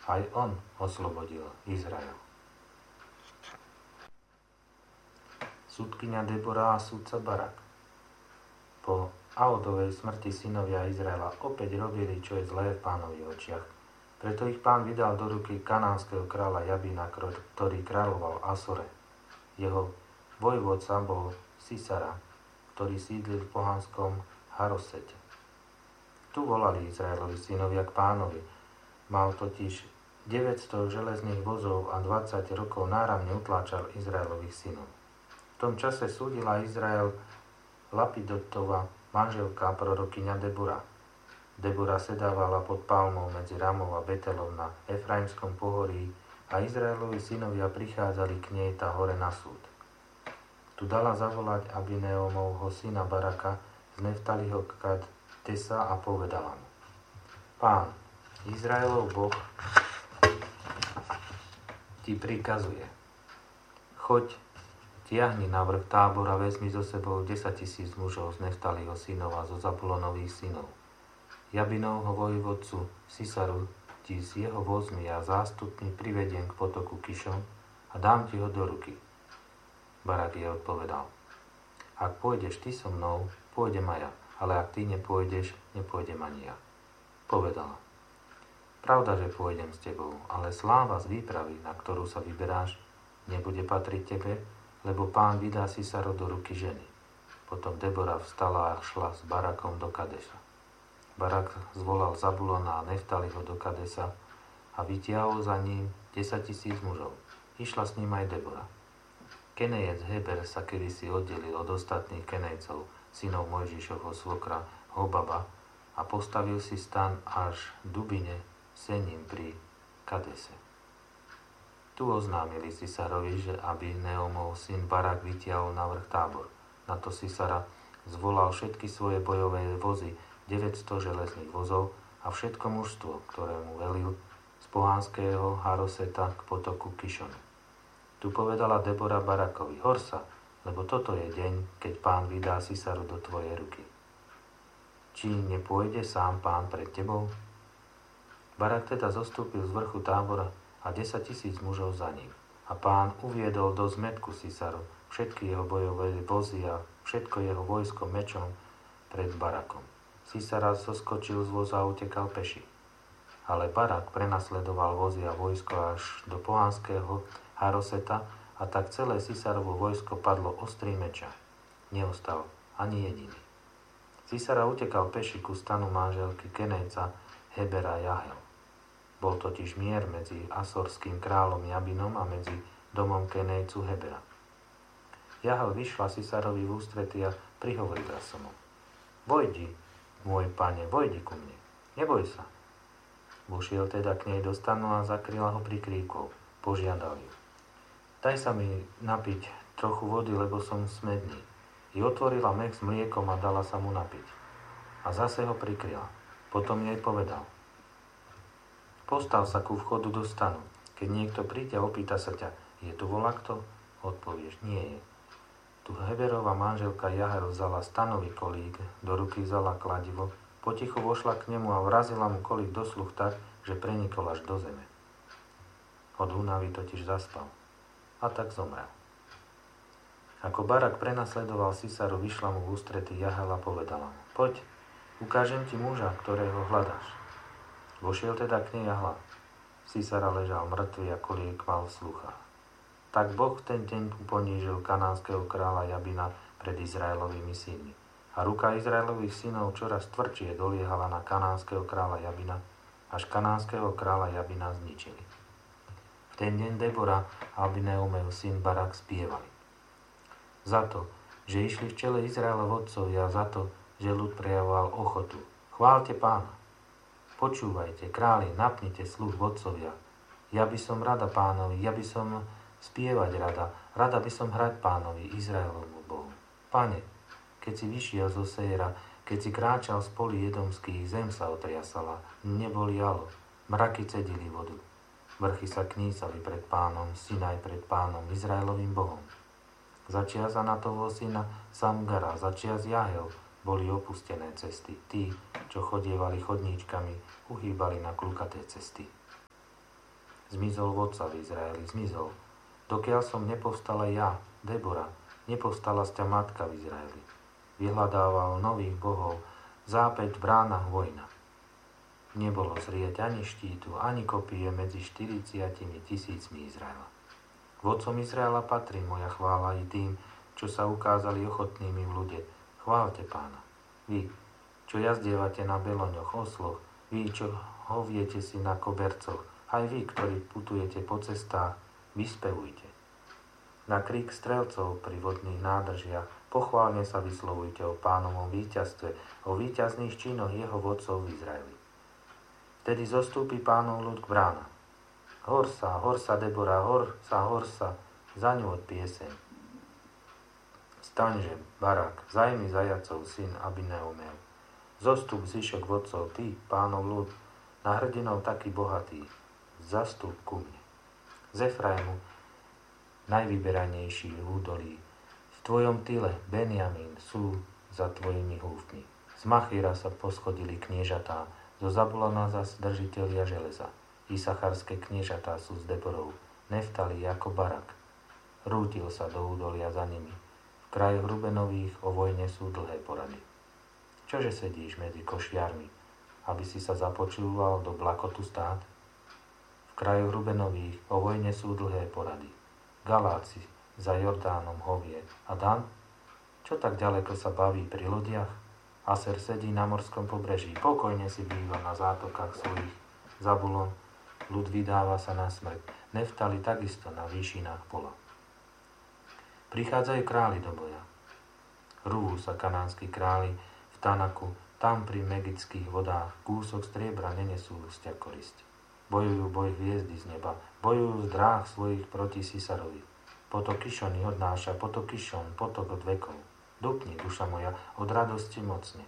Aj on oslobodil Izrael. Sudkyňa Debora a sudca Barak. Po Ahodovej smrti synovia Izraela opäť robili, čo je zlé v Pánových očiach. Preto ich Pán vydal do ruky kanánskeho kráľa Jabina, ktorý kráľoval Asore. Jeho vojvodca bol Sisara, ktorý sídlil v pohanskom Harosete. Tu volali Izraelovi synovia k Pánovi. Mal totiž 900 železných vozov a 20 rokov náramne utláčal Izraelových synov. V tom čase súdila Izrael Lapidotova manželka prorokyňa Debora. Debora sedávala pod palmou medzi Ramou a Betelom na Efraimskom pohorí a Izraelovi synovia prichádzali k nej tá hore na súd. Tu dala zavolať Abineomovho syna Baraka z Neftaliho Kadesa a povedala mu: Pán, Izraelov Boh ti prikazuje: choď, tiahni na vrch Tábora, vezmi so sebou 10 000 mužov z Neftaliho synov a zo Zabulonových synov. Jabinovho vojvodcu Sisaru ti s jeho vozmi a zástupmi privediem k potoku Kišon a dám ti ho do ruky. Barak jej odpovedal: Ak pôjdeš ty so mnou, pôjdem aj ja, ale ak ty nepôjdeš, nepôjdem ani ja. Povedala: Pravda, že pôjdem s tebou, ale sláva z výpravy, na ktorú sa vyberáš, nebude patriť tebe, lebo Pán vydá Sisaru do ruky ženy. Potom Debora vstala a šla s Barakom do Kadesa. Barak zvolal Zabulona a Neftaliho do Kadesa a vytiahol za ním 10 000 mužov. Išla s ním aj Debora. Kenejec Heber sa kedysi oddelil od ostatných Kenejcov, synov Mojžišovho svokra Hobaba, a postavil si stan až v Dubine Sením pri Kadese. Tu oznámili Sisarovi, že Abineomov syn Barak vytiahol na vrch Tábor. Na to Sisara zvolal všetky svoje bojové vozy, 900 železných vozov a všetko mužstvo, ktoré mu velil z pohanského Haroseta k potoku Kišonu. Tu povedala Debora Barakovi: Hor sa, lebo toto je deň, keď Pán vydá Sisaru do tvojej ruky. Či nepôjde sám Pán pred tebou? Barak teda zostúpil z vrchu Tábora a 10 000 mužov za ním. A Pán uviedol do zmätku Sisaru všetky jeho bojové vozy a všetko jeho vojsko mečom pred Barakom. Sisara zoskočil z voza a utekal peši. Ale Barak prenasledoval vozy a vojsko až do pohanského Haroseta a tak celé Sisarovo vojsko padlo ostrým meča. Neostal ani jediný. Sisara utekal peši ku stanu manželky Kenejca Hebera Jahel. Bol totiž mier medzi asorským kráľom Jabinom a medzi domom Kenejcu Hebera. Jahel vyšla Sisarovi v ústrety a prihovorila sa mu: Vojdi, môj pane, vojdi ku mne, neboj sa. Vošiel teda k nej do stanu a zakryla ho prikrívkou. Požiadal ju: Daj sa mi napiť trochu vody, lebo som smedný. I otvorila mech s mliekom a dala sa mu napiť. A zase ho prikryla. Potom jej povedal: Postav sa ku vchodu do stanu. Keď niekto príde a opýta sa ťa: Je tu volakto? Odpovieš: Nie je. Tu Heberova manželka Jahel vzala stanový kolík, do ruky vzala kladivo, potichu vošla k nemu a vrazila mu kolík do sluch tak, že prenikol až do zeme. Od únavy totiž zaspal. A tak zomrel. Ako Barak prenasledoval Sisaru, vyšla mu v ústrety Jahel a povedala mu: Poď, ukážem ti muža, ktorého hľadáš. Vošiel teda k nej a hľa. Sisara ležal mŕtvy a kolík mal v sluchách. Tak Boh v ten deň ponížil kanánskeho kráľa Jabina pred Izraelovými synmi. A ruka Izraelových synov čoraz tvrdšie doliehala na kanánskeho kráľa Jabina, až kanánskeho kráľa Jabina zničili. V ten deň Debora a Abineomov syn Barak spievali: Za to, že išli v čele Izraelov otcovia, za to, že ľud prejavoval ochotu. Chváľte Pána. Počúvajte, králi, napnite sluch vodcovia. Ja by som rada Pánovi, ja by som spievať rada by som hrať Pánovi, Izraelovmu Bohu. Pane, keď si vyšiel zo Séra, keď si kráčal z polí edomských, zem sa otriasala, nebo lialo, mraky cedili vodu. Vrchy sa knísali pred Pánom, Sinaj pred Pánom, Izraelovým Bohom. Začias Anatovho syna Samgara, začias Jahel, boli opustené cesty. Tí, čo chodievali chodníčkami, uhýbali na klukaté cesty. Zmizol vodca v Izraeli, zmizol. Dokiaľ som nepovstala ja, Debora, nepovstala z ťa matka v Izraeli. Vyhľadával nových bohov, zápäť v bránach vojna. Nebolo zrieť ani štítu, ani kopie medzi 40 000 Izraela. Vodcom Izraela patrí moja chvála i tým, čo sa ukázali ochotnými v ľude. Chváľte Pána. Vy, čo jazdievate na beloňoch, osloch, vy, čo hoviete si na kobercoch, aj vy, ktorí putujete po cestách, vyspevujte. Na krík strelcov pri vodných nádržiach pochválne sa vyslovujte o Pánovom víťazstve, o víťazných činoch jeho vodcov v Izraeli. Vtedy zostúpi Pánov ľud k bránam. Horsa, Debora, horsa, za ňu od pieseň. Staňže, Barak, zajmi zajacov, syn Abineumel. Zostup zišok vodcov, ty, Pánov ľud, na hrdinov taký bohatý, zastup ku mne. Z Efraimu, najvyberanejší údolí, v tvojom tyle, Benjamín, sú za tvojimi húfmi. Z Machíra sa poschodili kniežatá, zo Zabulona zas držitelia železa. Isacharské kniežatá sú s Deborou, Neftali ako Barak. Rútil sa do údolia za nimi. V krajoch Rubenových o vojne sú dlhé porady. Čože sedíš medzi košiarmi, aby si sa započúval do blakotu stát? V krajoch Rubenových o vojne sú dlhé porady. Galáci za Jordánom hovie. A Dan? Čo tak ďaleko sa baví pri lodiach? Aser sedí na morskom pobreží, pokojne si býva na zátokách svojich. Zabulon, ľud vydáva sa na smrť. Neftali takisto na výšinách pola. Prichádzajú králi do boja. Rúhu sa kanánsky králi v Tanaku, tam pri megických vodách kúsok striebra nenesú sťa korisť. Bojujú boj hviezdy z neba, bojujú z dráh svojich proti Sisarovi. Potok Kišony odnáša, potok Kišon, potok od vekov. Dupni, duša moja, od radosti mocne.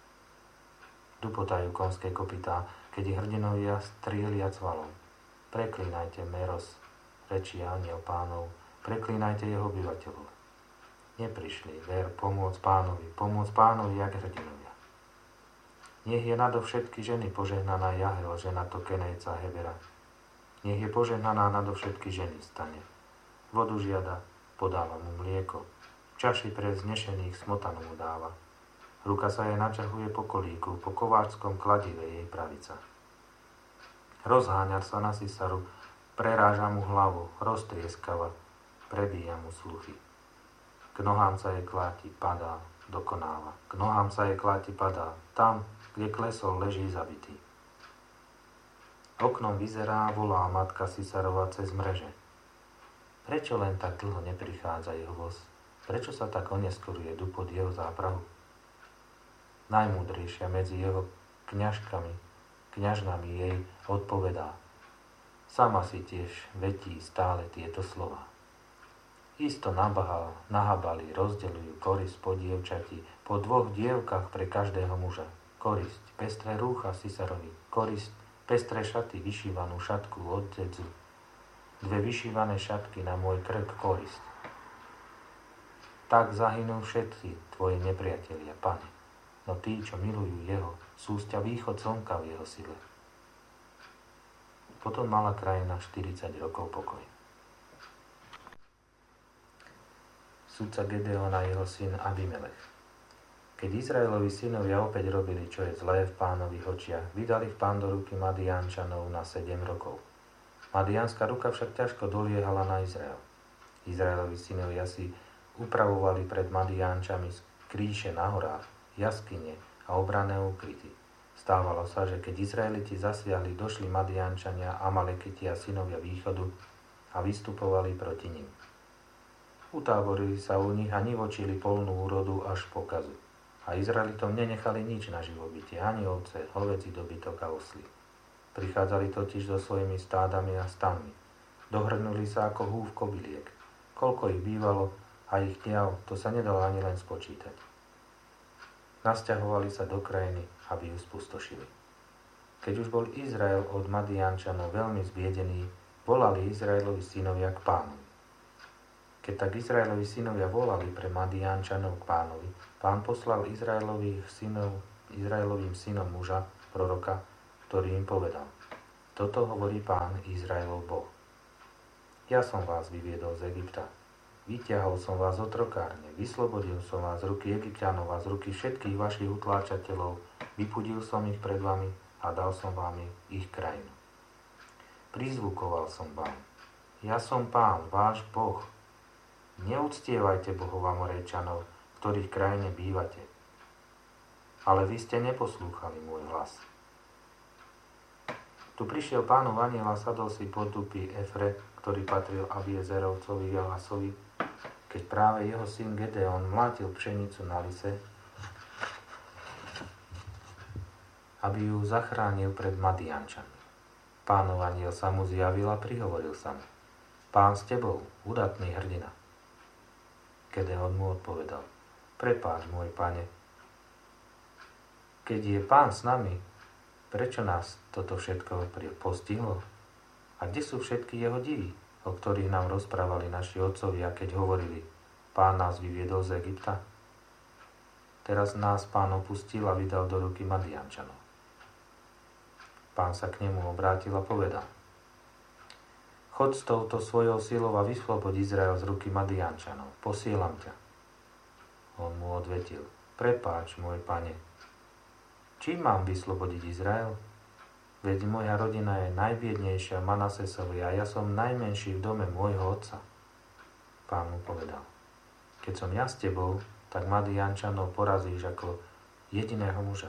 Dupotajú konské kopytá, keď ich hrdinovia strielia cvalom. Preklínajte Meros, rečí aniel Pánov, preklínajte jeho obyvateľov. Neprišli, ver, pomôcť pánovi, jak hrdinovia. Nech je nadovšetky ženy požehnaná Jahel, žena to Kenejca Hebera. Nech je požehnaná nadovšetky ženy stane. Vodu žiada, podáva mu mlieko. V čaši pre vznešených smotanu mu dáva. Ruka sa jej načahuje po kolíku, po kováčskom kladive jej pravica. Rozháňa sa na Sisaru, preráža mu hlavu, roztrieskava, prebíja mu sluchy. K nohám sa jej kláti, padá, dokonáva. K nohám sa jej kláti, padá. Tam, kde klesol, leží zabitý. Oknom vyzerá, volá matka Sisarova cez mreže. Prečo len tak dlho neprichádza jeho voz? Prečo sa tak oneskoruje dupod jeho záprahu? Najmúdrejšia medzi jeho kňažnami jej odpovedá. Sama si tiež vetí stále tieto slova. Isto nahabali, rozdeľujú korisť po dievčati, po 2 dievkach pre každého muža. Korisť, pestré rúcha Sisarovi, korisť, pestré šaty, vyšívanú šatku od dedzu, 2 vyšívané šatky na môj krk, korisť. Tak zahynú všetci tvoji nepriatelia, Pane, no tí, čo milujú jeho, sú z ťa východ slnka v jeho sile. Potom mala krajina 40 rokov pokoj. Sudca Gedeon a jeho syn Abimelech. Keď Izraelovi synovia opäť robili, čo je zlé v Pánových očiach, vydali v Pán do ruky Madiánčanov na 7 rokov. Madiánska ruka však ťažko doliehala na Izrael. Izraelovi synovia si upravovali pred Madiánčami kríše na horách, jaskyne a obranné úkryty. Stávalo sa, že keď Izraeliti zasiahli, došli Madiánčania, Amalekiti a synovia východu a vystupovali proti nim. Utáborili sa u nich a nivočili polnú úrodu až pokazu. A Izraelitom nenechali nič na živobytie, ani ovce, hovädzí dobytok a osly. Prichádzali totiž so svojimi stádami a stanmi. Dohrnuli sa ako húf kobyliek. Koľko ich bývalo a ich ťav, to sa nedalo ani len spočítať. Nasťahovali sa do krajiny, aby ju spustošili. Keď už bol Izrael od Madiánčanov veľmi zbiedený, volali Izraelovi synovia k Pánovi. Keď tak Izraelovi synovia volali pre Madiánčanov k Pánovi, Pán poslal Izraelovým synom muža, proroka, ktorý im povedal: Toto hovorí Pán Izraelov Boh. Ja som vás vyviedol z Egypta. Vyťahol som vás z otrokárne, vyslobodil som vás z ruky Egypťanov a z ruky všetkých vašich utláčateľov, vypudil som ich pred vami a dal som vám ich krajinu. Prizvukoval som vám. Ja som Pán, váš Boh. Neúctievajte bohov Amorejčanov, v ktorých krajine bývate. Ale vy ste neposlúchali môj hlas. Tu prišiel Pánov anjel a sadol si pod dupy Efre, ktorý patril Abiezerovcovi Joasovi, keď práve jeho syn Gedeon mlátil pšenicu na lise, aby ju zachránil pred Madiančami. Pánov anjel sa mu zjavil a prihovoril sa mu. Pán s tebou, udatný hrdina. Gedeon mu odpovedal. Prepáč, môj pane. Keď je Pán s nami, prečo nás toto všetko postihlo? A kde sú všetky jeho divy, o ktorých nám rozprávali naši otcovia, keď hovorili, Pán nás vyviedol z Egypta? Teraz nás Pán opustil a vydal do ruky Madiančanov. Pán sa k nemu obrátil a povedal, chod s touto svojou silou a vyslobod Izrael z ruky Madiančanov, posielam ťa. On mu odvetil, prepáč, môj pane, čím mám vyslobodiť Izrael? Veď moja rodina je najbiednejšia Manasesovi a ja som najmenší v dome môjho otca. Pán mu povedal, keď som ja s tebou, tak Madiančanov porazíš ako jediného muža.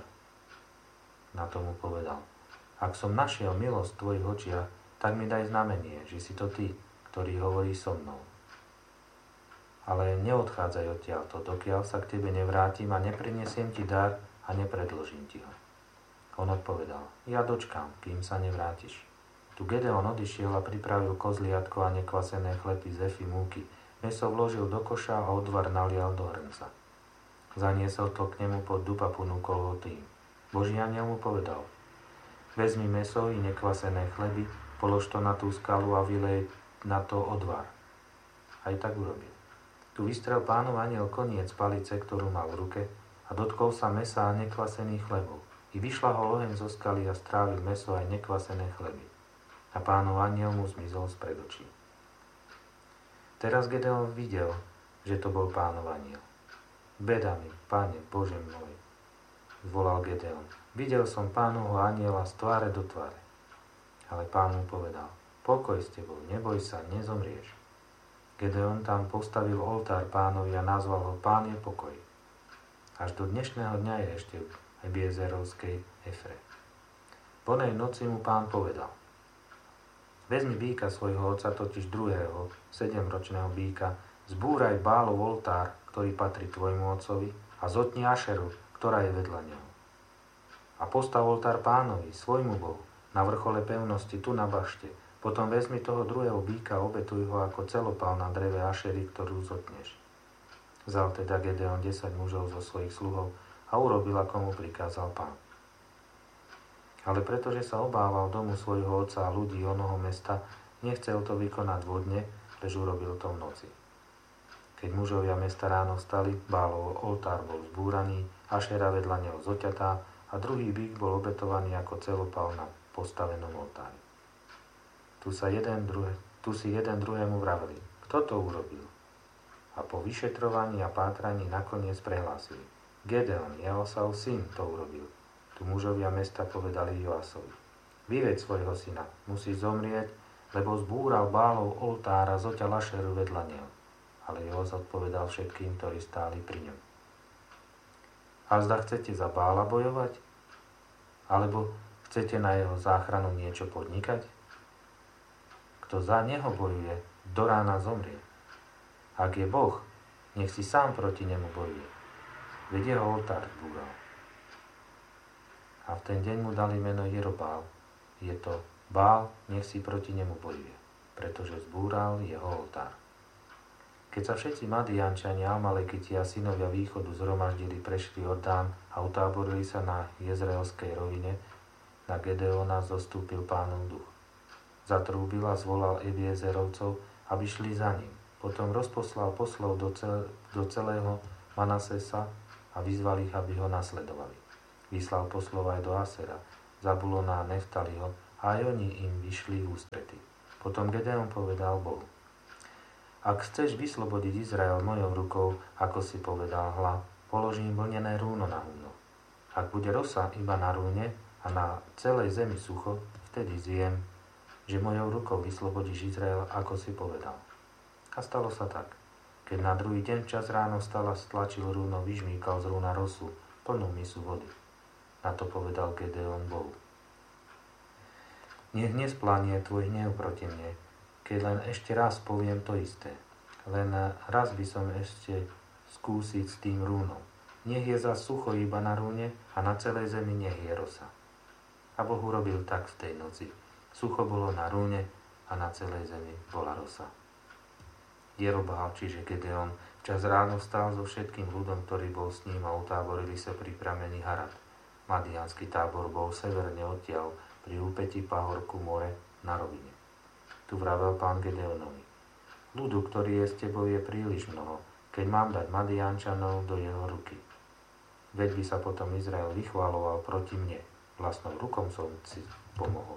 Na to mu povedal, ak som našiel milosť v tvojich očiach, tak mi daj znamenie, že si to ty, ktorý hovorí so mnou. Ale neodchádzaj odtiaľto, dokiaľ sa k tebe nevrátim a neprinesiem ti dar a nepredložím ti ho. On odpovedal, ja dočkám, kým sa nevrátiš. Tu Gedeon odišiel a pripravil kozliatko a nekvasené chleby z efy múky. Mäso vložil do koša a odvar nalial do hrnca. Zaniesol to k nemu pod dub a ponúkol ho tým. Boží anjel mu povedal, vezmi mäso i nekvasené chleby, polož to na tú skalu a vylej na to odvar. Aj tak urobil. Tu vystrel Pánov anjel koniec palice, ktorú mal v ruke, a dotkol sa mäsa a nekvasených chlebov. I vyšľahol oheň zo skaly a strávil mäso aj nekvasené chleby. A Pánov anjel mu zmizol spred očí. Teraz Gedeon videl, že to bol Pánov anjel. Beda mi, Pane, Bože môj, zvolal Gedeon. Videl som Pánovho anjela z tváre do tváre. Ale Pán mu povedal, pokoj s tebou, neboj sa, nezomrieš. Gedeon tam postavil oltár Pánovi a nazval ho Pán je pokoj. Až do dnešného dňa je ešte v Ebiezerovskej Efre. Po nej noci mu Pán povedal, vezmi býka svojho otca, totiž druhého, 7-ročného býka, zbúraj Bálov oltár, ktorý patrí tvojmu otcovi, a zotni Ašeru, ktorá je vedľa neho. A postav oltár Pánovi, svojmu Bohu, na vrchole pevnosti, tu na bašte. Potom vezmi toho druhého býka a obetuj ho ako celopál na dreve Ašery, ktorú zotneš. Vzal teda Gedeon 10 mužov zo svojich sluhov a urobil, ako mu prikázal Pán. Ale pretože sa obával domu svojho otca a ľudí onoho mesta, nechcel to vykonať vodne, lež urobil to v noci. Keď mužovia mesta ráno vstali, Bálov oltár bol zbúraný, Ašera vedľa neho zoťatá a druhý býk bol obetovaný ako celopál na postavenom oltári. Tu si jeden druhému vraveli, kto to urobil? A po vyšetrovaní a pátraní nakoniec prehlásili. Gedeon, Joasov syn, to urobil. Tu mužovia mesta povedali Joasovi. Vyveď svojho syna, musí zomrieť, lebo zbúral Bálov oltár a zoťal Ašeru vedľa neho. Ale Joas odpovedal všetkým, ktorí stáli pri ňom. A zda chcete za Bála bojovať? Alebo chcete na jeho záchranu niečo podnikať? Kto za neho bojuje, do rána zomrie. Ak je Boh, nech si sám proti nemu bojuje. Veď jeho oltár zbúral. A v ten deň mu dali meno Jerobál. Je to Bál, nech si proti nemu bojuje, pretože zbúral jeho oltár. Keď sa všetci Madiančania, Amalekiti a synovia východu zhromaždili, prešli Jordán a utáborili sa na Jezreelskej rovine, na Gedeona zostúpil Pánov duch. Zatrúbil a zvolal Ebiezerovcov, aby šli za ním. Potom rozposlal poslov do celého Manasesa a vyzval ich, aby ho nasledovali. Vyslal poslov aj do Asera, Zabulona a Neftaliho, a aj oni im vyšli v ústrety. Potom Gedeon povedal Bohu: Ak chceš vyslobodiť Izrael mojou rukou, ako si povedal, hľa, položím vlnené rúno na humno. Ak bude rosa iba na rúne a na celej zemi sucho, vtedy zviem, že mojou rukou vyslobodíš Izrael, ako si povedal. A stalo sa tak. Keď na druhý deň čas ráno vstal a stlačil rúno, vyžmýkal z rúna rosu, plnú misu vody. Na to povedal Gedeon Bohu: Nech nesplanie tvoj hnev proti mne, keď len ešte raz poviem to isté. Len raz by som ešte skúsiť s tým rúnom. Nech je za sucho iba na rúne a na celej zemi nech je rosa. A Boh urobil tak v tej noci. Sucho bolo na rúne a na celej zemi bola rosa. Jerobál, čiže Gedeon, včas ráno vstal so všetkým ľudom, ktorý bol s ním a utáborili sa pri pramení Harad. Madiánsky tábor bol severne odtiaľ pri úpätí pahorku more na rovine. Tu vravel Pán Gedeonovi: Ľudu, ktorý je s tebou, je príliš mnoho, keď mám dať Madiánčanov do jeho ruky. Veď by sa potom Izrael vychváloval proti mne. Vlastnou rukou som si pomohol.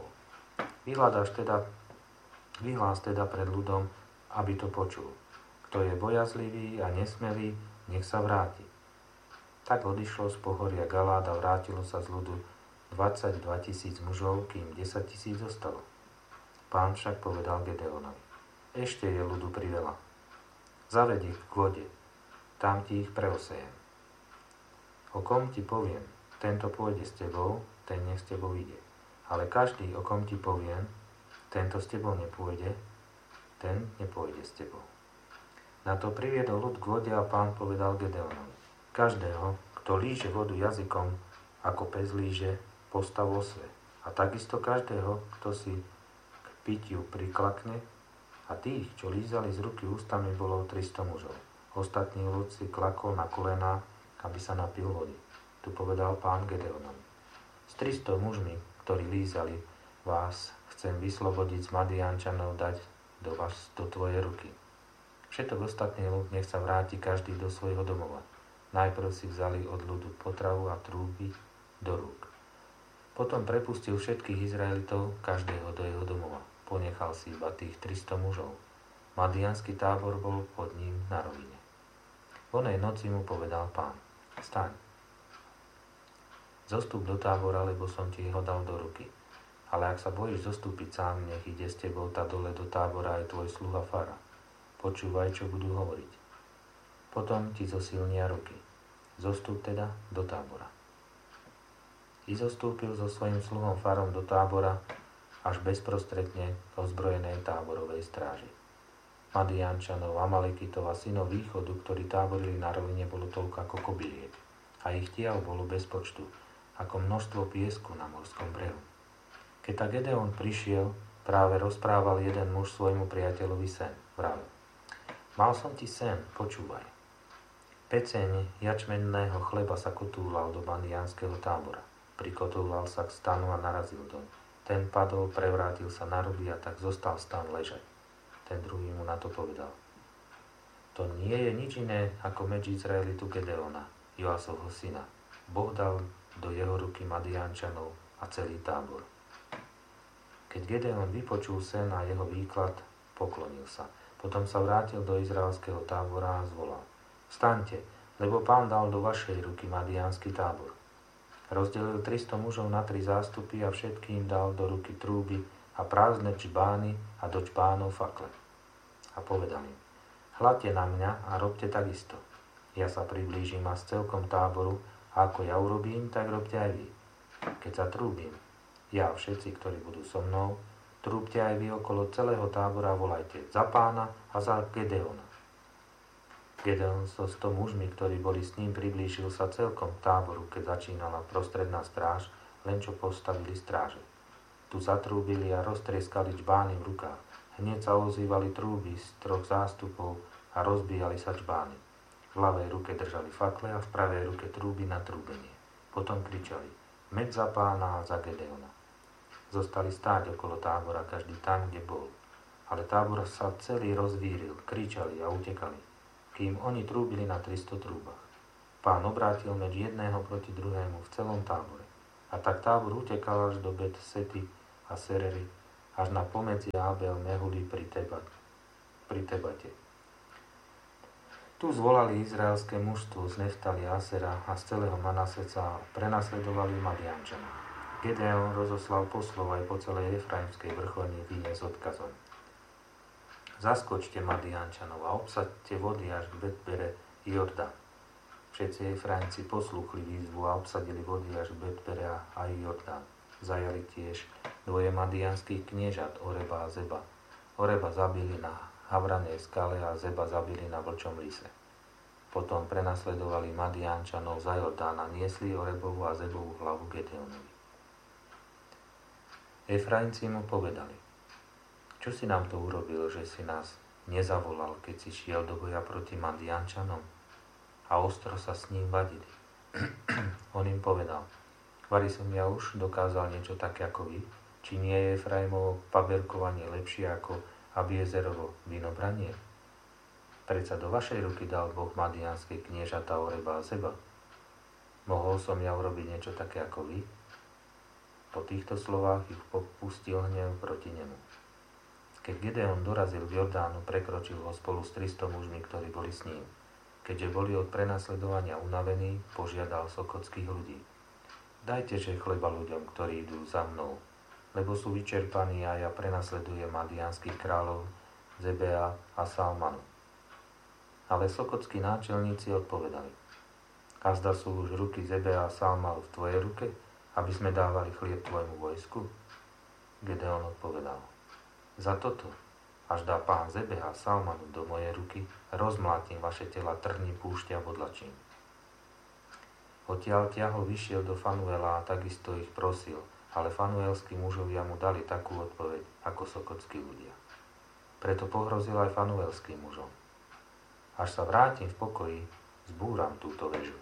Vyhlás teda pred ľudom, aby to počul. Kto je bojazlivý a nesmelý, nech sa vráti. Tak odišlo z pohoria Galád a vrátilo sa z ľudu 22 000 mužov, kým 10 000 zostalo. Pán však povedal Gedeonovi: Ešte je ľudu priveľa. Zaved ich k vode, tam ti ich preosejem. O kom ti poviem, tento pôjde s tebou, ten nech s tebou ide. Ale každý, o kom ti poviem, tento s tebou nepôjde, ten nepôjde s tebou. Na to priviedol ľud k vode a Pán povedal Gedeonovi: Každého, kto líže vodu jazykom, ako pes líže, postav osve. A takisto každého, kto si k pitiu priklakne, a tých, čo lízali z ruky ústami, bolo 300 mužov. Ostatný ľud si klakol na kolená, aby sa napil vody. Tu povedal Pán Gedeonovi: S 300 mužmi, ktorí lízali, vás chcem vyslobodiť z Madiánčanov, dať do tvojej ruky. Všetok ostatný ľud nech sa vráti každý do svojho domova. Najprv si vzali od ľudu potravu a trúby do rúk. Potom prepustil všetkých Izraelitov, každého do jeho domova. Ponechal si iba tých 300 mužov. Madiánsky tábor bol pod ním na rovine. V onej noci mu povedal Pán: Vstaň, zostup do tábora, lebo som ti ho dal do ruky. Ale ak sa bojíš zostúpiť sám, nech ide s tebou dole do tábora aj tvoj sluha Fara. Počúvaj, čo budú hovoriť. Potom ti zosilnia ruky. Zostup teda do tábora. I zostúpil so svojím sluhom Farom do tábora, až bezprostredne k ozbrojenej táborovej stráži. Madiánčanov, Amalekitov a synov východu, ktorí táborili na rovine, bolo toľko ako kobyliek. A ich tiaľ bolo bez počtu, ako množstvo piesku na morskom brehu. Keď tak Gedeon prišiel, práve rozprával jeden muž svojmu priateľovi sen. Vravel: Mal som ti sen, počúvaj. Peceň jačmenného chleba sa kotúlal do madiánskeho tábora. Prikotúlal sa k stanu a narazil doň. Ten padol, prevrátil sa na ruby a tak zostal stan ležať. Ten druhý mu na to povedal: To nie je nič iné ako meč Izraelitu Gedeona, Joasovho syna. Boh dal do jeho ruky Madiánčanov a celý tábor. Keď Gedeon vypočul sen a jeho výklad, poklonil sa. Potom sa vrátil do izraelského tábora a zvolal: Vstaňte, lebo Pán dal do vašej ruky Madiánsky tábor. Rozdelil 300 mužov na 3 zástupy a všetkým dal do ruky trúby a prázdne čbány a do čbánov fakle. A povedal im: Hľadte na mňa a robte takisto. Ja sa priblížim a z celkom táboru, a ako ja urobím, tak robte aj vy. Keď sa trúbim, ja a všetci, ktorí budú so mnou, trúbte aj vy okolo celého tábora a volajte: Za Pána a za Gedeona. Gedeon so 100 mužmi, ktorí boli s ním, priblížil sa celkom k táboru, keď začínala prostredná stráž, len čo postavili stráže. Tu zatrúbili a roztrieskali čbány v rukách. Hneď sa ozývali trúby z 3 zástupov a rozbíjali sa čbány. V ľavej ruke držali fakle a v pravej ruke trúby na trúbenie. Potom kričali: Meď za Pána a za Gedeona. Zostali stáť okolo tábora, každý tam, kde bol. Ale tábor sa celý rozvíril, kričali a utekali, kým oni trúbili na 300 trúbach. Pán obrátil meč jedného proti druhému v celom tábore. A tak tábor utekal až do Bet Sety a Serery, až na pomedzi Abel Mehuli pri Tebate. Tu zvolali izraelské mužstvo z Neftali a Asera a z celého Manaseca a prenasledovali Madiančanov. Gedeon rozoslal poslov aj po celej Efraimskej vrchovine s odkazom: Zaskočte Madiančanov a obsaďte vody až k Betbere Jordán. Všetci Efraimci poslúchli výzvu a obsadili vody až k Betbere a Jordán. Zajali tiež dvoje madianských kniežat, Oreba a Zeba. Oreba zabili na Havranej skale a Zeba zabili na Vlčom lise. Potom prenasledovali Madiančanov za Jordán a niesli Orebovú a Zebovú hlavu Gedeonovi. Efraimci mu povedali: Čo si nám to urobil, že si nás nezavolal, keď si šiel do boja proti Madiančanom? A ostro sa s ním vadili. On im povedal: Vari som ja už dokázal niečo také ako vy? Či nie je Efraimovo paberkovanie lepšie ako Abiezerovo vinobranie? Predsa do vašej ruky dal Boh madianskej kniežatá Oreba a Zeba. Mohol som ja urobiť niečo také ako vy? Po týchto slovách ich popustil hnev proti nemu. Keď Gedeon dorazil k Jordánu, prekročil ho spolu s 300 mužmi, ktorí boli s ním. Keďže boli od prenasledovania unavení, požiadal sokotských ľudí: Dajte že chleba ľuďom, ktorí idú za mnou, lebo sú vyčerpaní a ja prenasledujem madianských kráľov Zebea a Salmanu. Ale sokotskí náčelníci odpovedali: Azda sú už ruky Zebea a Salmanu v tvojej ruke, aby sme dávali chlieb tvojmu vojsku? Gedeon odpovedal: Za toto, až dá pán Zebea a Salmanu do mojej ruky, rozmlátim vaše tela trní púšťa bodlačím. Odtiaľ ťahol vyšiel do Fanuela a takisto ich prosil, ale fanuelskí mužovia mu dali takú odpoveď ako sokotskí ľudia. Preto pohrozil aj fanuelským mužom: Až sa vrátim v pokoji, zbúram túto väžu.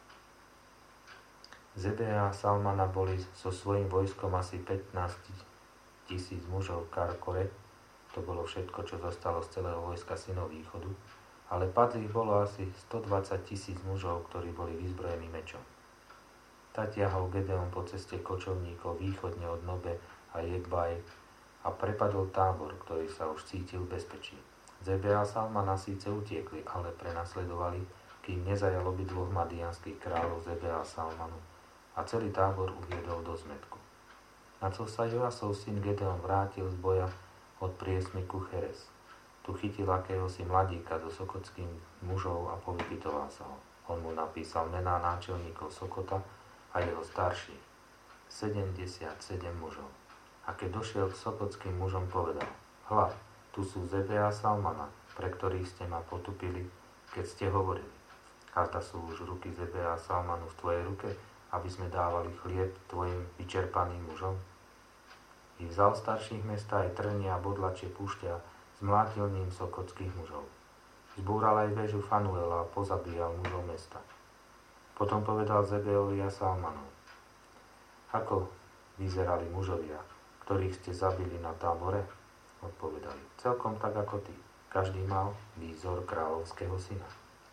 Zebea a Salmana boli so svojím vojskom asi 15 000 mužov v Karkore, to bolo všetko, čo zostalo z celého vojska synov východu, ale padlých bolo asi 120 000 mužov, ktorí boli vyzbrojení mečom. Tak ťahol Gedeon po ceste kočovníkov východne od Nobe a Jegbaj a prepadol tábor, ktorý sa už cítil v bezpečí. Zebea a Salmana síce utiekli, ale prenasledovali, kým nezajal obidvoch madianských kráľov Zebea a Salmanu a celý tábor uviedol do zmätku. Na co sa Joasov syn Gedeon vrátil z boja od priesmiku Cheres. Tu chytil akéhosi mladíka so sokotským mužov a povypytoval sa ho. On mu napísal mená náčelníkov Sokota a jeho starších, 77 mužov. A keď došiel k sokotským mužom, povedal: Hľa, tu sú Zebea a Salmana, pre ktorých ste ma potupili, keď ste hovorili: Azda sú už ruky Zebea a Salmanu v tvojej ruke, aby sme dávali chlieb tvojim vyčerpaným mužom? I vzal starších mesta aj trnie a bodlačie púšťa, zmlátil ním sokotských mužov. Zbúral aj väžu Fanuela a pozabíjal mužov mesta. Potom povedal Zebeovi a Salmanov: Ako vyzerali mužovia, ktorých ste zabili na tábore? Odpovedali: Celkom tak ako ty. Každý mal výzor kráľovského syna.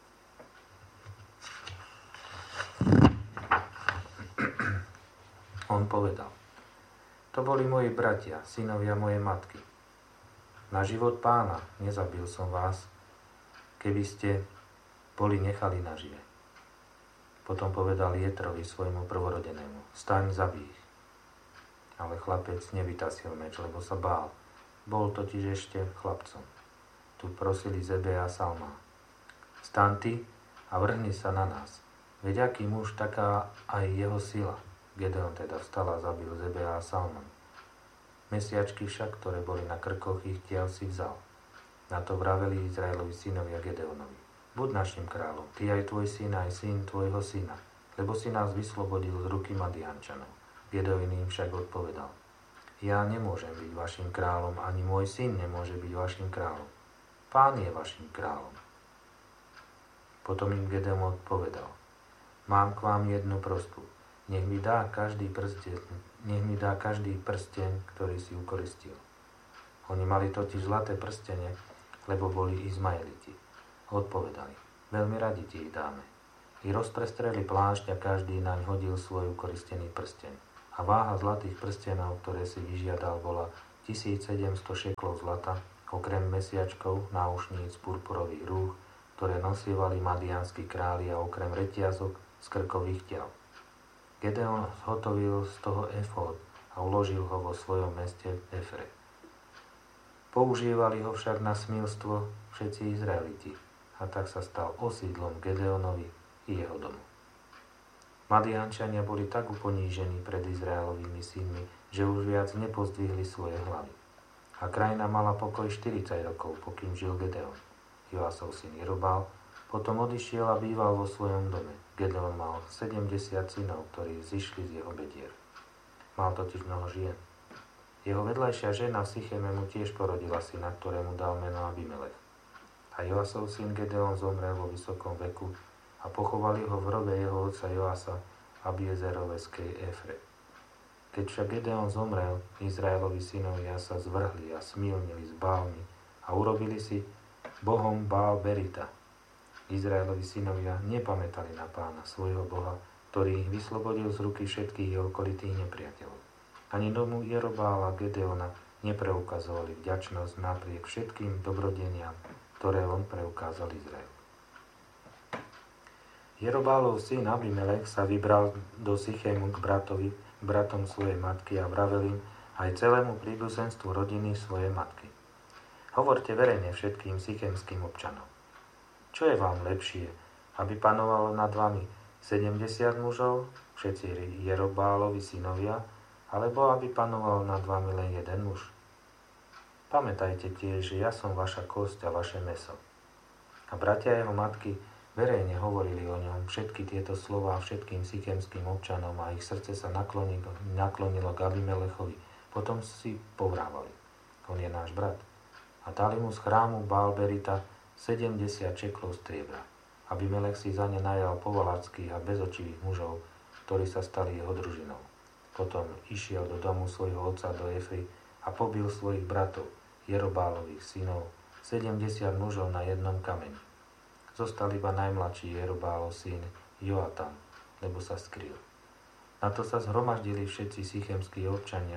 On povedal: To boli moji bratia, synovia mojej matky. Na život pána nezabil som vás, keby ste boli nechali nažive. Potom povedal Jetrovi, svojmu prvorodenému: Staň, zabij ich. Ale chlapec nevytasil meč, lebo sa bál. Bol totiž ešte chlapcom. Tu prosili Zebea a Salma: Staň ty a vrhni sa na nás. Veď aký muž, taká aj jeho sila. Gedeon teda vstal a zabil Zebea a Salman. Mesiačky však, ktoré boli na krkoch, ich tiaľ si vzal. Na to vraveli Izraelovi synovia Gedeonovi: Buď našim kráľom, ty aj tvoj syn, aj syn tvojho syna, lebo si nás vyslobodil z ruky Madiančanov. Gedeon im však odpovedal: Ja nemôžem byť vašim kráľom, ani môj syn nemôže byť vašim kráľom. Pán je vašim kráľom. Potom im Gedeon odpovedal: Mám k vám jednu prosbu. Nech mi dá každý prsteň, ktorý si ukoristil. Oni mali totiž zlaté prstene, lebo boli Izmaeliti. Odpovedali: Veľmi radi ti ich dáme. I rozprestreli plášť a každý naň hodil svoj ukoristený prsteň. a váha zlatých prstenov, ktoré si vyžiadal, bola 1700 šeklov zlata, okrem mesiačkov, náušníc, purpurových rúch, ktoré nosievali madianskí králi a okrem reťazok z krkových ťav. Gedeon zhotovil z toho efód a uložil ho vo svojom meste Efre. Používali ho však na smilstvo všetci Izraeliti a tak sa stal osídlom Gedeonovi i jeho domu. Madiančania boli tak uponížení pred Izraelovými synmi, že už viac nepozdvihli svoje hlavy. A krajina mala pokoj 40 rokov, pokým žil Gedeon. Joasov syn Jerobál potom odišiel a býval vo svojom dome. Gedeon mal 70 synov, ktorí zišli z jeho bedier. Mal totiž mnoho žien. Jeho vedľajšia žena v Sycheme mu tiež porodila syna, ktorému dal meno Abimelech. A Joasov syn Gedeon zomrel vo vysokom veku a pochovali ho v hrobe jeho otca Joasa Abiezeroveskej Efre. Keď však Gedeon zomrel, Izraelovi synovia sa zvrhli a smilnili s Bálmi a urobili si bohom Bál Berita. Izraelovi synovia nepamätali na Pána, svojho Boha, ktorý ich vyslobodil z ruky všetkých jeho okolitých nepriateľov. Ani domu Jerobála Gedeona nepreukazovali vďačnosť napriek všetkým dobrodeniam, ktoré on preukázal Izraelu. Jerobálov syn Abimelech sa vybral do Sychému k bratom svojej matky a vravel im aj celému príbuzenstvu rodiny svojej matky. Hovorte verejne všetkým sychémskym občanom. Čo je vám lepšie, aby panovalo nad vami 70 mužov, všetci Jerobálovi synovia, alebo aby panoval nad vami len jeden muž? Pamätajte tiež, že ja som vaša kosť a vaše mäso. A bratia jeho matky verejne hovorili o ňom všetky tieto slová všetkým sychemským občanom a ich srdce sa naklonilo k Abimelechovi. Potom si povrávali: on je náš brat. A dali mu z chrámu Bál-Berita 70 šeklov striebra. Abimelech si za ne najal povalackých a bezočivých mužov, ktorí sa stali jeho družinou. Potom išiel do domu svojho otca do Efry a pobil svojich bratov, Jerobálových synov, 70 mužov na jednom kameni. Zostal iba najmladší Jerobálov syn Joatam, lebo sa skryl. Na to sa zhromaždili všetci sychemskí občania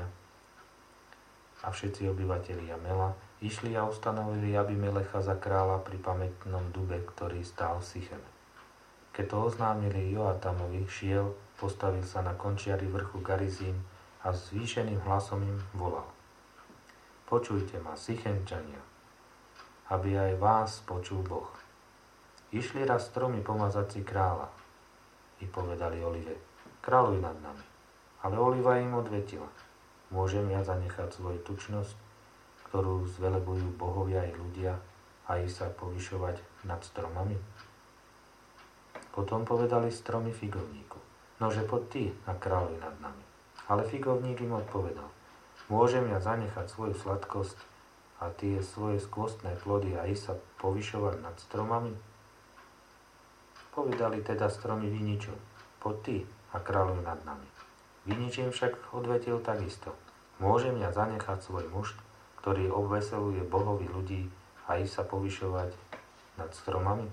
a všetci obyvatelia Mela, išli a ustanovili Abimelecha za kráľa pri pamätnom dube, ktorý stál v Sycheme. Keď to oznámili Joatamovi, šiel, postavil sa na končiari vrchu Garizím a zvýšeným hlasom im volal: Počujte ma, Sychemčania, aby aj vás počul Boh. Išli raz stromy pomazať si kráľa i povedali Olive: Kráľuj nad nami. Ale Oliva im odvetila: Môžem ja zanechať svoju tučnosť, ktorú zvelebujú bohovia i ľudia, a i sa povyšovať nad stromami? Potom povedali stromy figovníku: Nože poď ty a kráľuj nad nami. Ale figovník im odpovedal: Môžem ja zanechať svoju sladkosť a tie svoje skvostné plody a i sa povyšovať nad stromami? Povedali teda stromy viničom: Poď ty a kráľuj nad nami. Vinič im však odvetil takisto: Môžem ja zanechať svoj mušt, ktorý obveseluje bohovi ľudí, a i sa povyšovať nad stromami?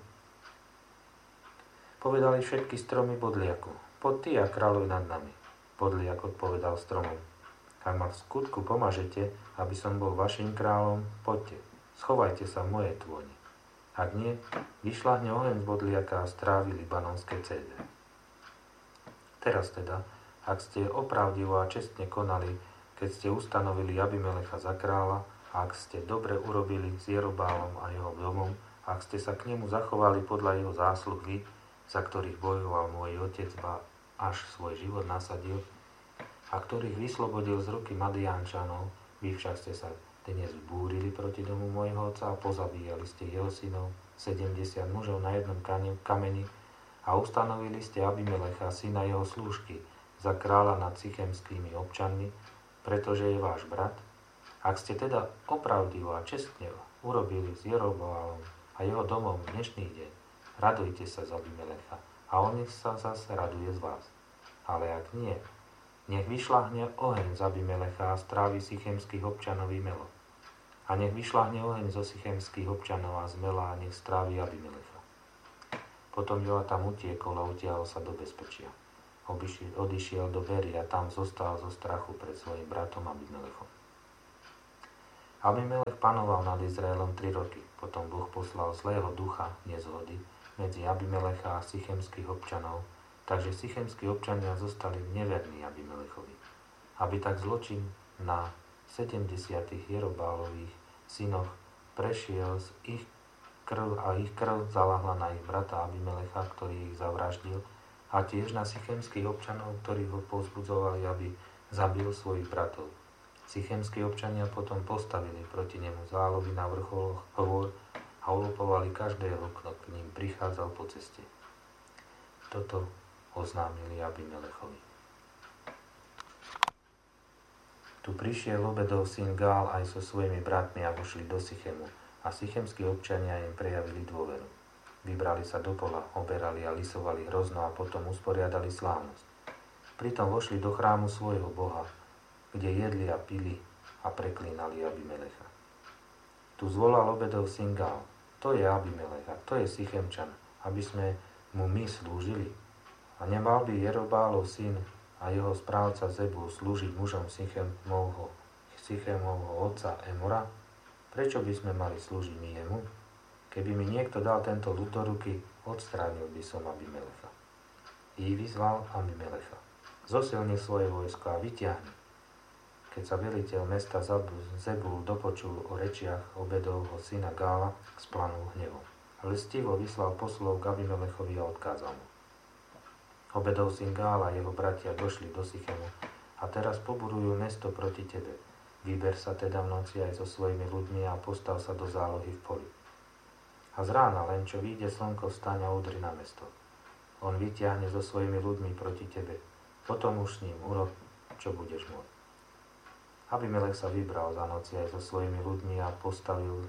Povedali všetky stromy bodliaku: Poď ty a kráľuj nad nami. Bodliak odpovedal stromom: Ak ma v skutku pomažete, aby som bol vašim kráľom, poďte, schovajte sa v mojej tôni. Ak nie, vyšľahne oheň z bodliaka a strávi libanonské cédre. Teraz teda, ak ste opravdivo a čestne konali, keď ste ustanovili Abimelecha za kráľa, a ak ste dobre urobili s Jerobálom a jeho domom, ak ste sa k nemu zachovali podľa jeho zásluh vy, za ktorých bojoval môj otec, ba až svoj život nasadil, a ktorých vyslobodil z ruky Madiánčanov, vy však ste sa dnes búrili proti domu môjho otca a pozabíjali ste jeho synov, 70 mužov na jednom kameni, a ustanovili ste Abimelecha, syna jeho slúžky, za kráľa nad sychemskými občanmi, pretože je váš brat. Ak ste teda opravdivo a čestne urobili s Jerobálom a jeho domom dnešný deň, radujte sa z Abimelecha a on sa zase raduje z vás. Ale ak nie, nech vyšľahne oheň z Abimelecha a strávi sychemských občanov i Melo. A nech vyšľahne oheň zo sychemských občanov a z Mela a nech strávi Abimelecha. Potom Joatam utiekol a utiahol sa do bezpečia. odišiel do Bery a tam zostal zo strachu pred svojim bratom Abimelechom. Abimelech panoval nad Izraelom 3 roky. Potom Boh poslal zlého ducha nezhody medzi Abimelecha a sychemských občanov, takže sychemskí občania zostali neverní Abimelechovi. Aby tak zločin na 70 Jerobálových synoch prešiel z ich krv a ich krv zalahla na ich brata Abimelecha, ktorý ich zavraždil, a tiež na sychemských občanov, ktorí ho povzbudzovali, aby zabil svojich bratov. Sychemskí občania potom postavili proti nemu zálohy na vrcholoch hôr a ulupovali každého, kto k ním prichádzal po ceste. Toto oznámili Abimelechovi. Tu prišiel Obedov syn Gál aj so svojimi bratmi a vošli do Sychemu a sychemskí občania im prejavili dôveru. Vybrali sa do pola, oberali a lisovali hrozno a potom usporiadali slávnosť. Pritom vošli do chrámu svojho Boha, kde jedli a pili a preklínali Abimelecha. Tu zvolal Obedov syn Gál: to je Abimelech a to je Sychemčan, aby sme mu my slúžili. A nemal by Jerobálov syn a jeho správca Zebul slúžiť mužom Sychemovho otca Emora? Prečo by sme mali slúžiť my jemu? Keby mi niekto dal tento ľud do ruky, odstránil by som Abimelecha. I vyzval Abimelecha: zosilni svoje vojsko a vyťahni. Keď sa veliteľ mesta Zebul dopočul o rečiach Obedovho syna Gála, splanul hnevom. Lstivo vyslal poslov k Abimelechovi a odkázal mu: Obedov syn Gál a jeho bratia došli do Sychemu a teraz poburujú mesto proti tebe. Vyber sa teda v noci aj so svojimi ľuďmi a postav sa do zálohy v poli. A z rána, len čo vyjde slnko, vstaň a udri na mesto. On vyťahne so svojimi ľuďmi proti tebe. Potom už s ním urob, čo budeš môcť. Abimelech sa vybral za noci aj so svojimi ľuďmi a postavil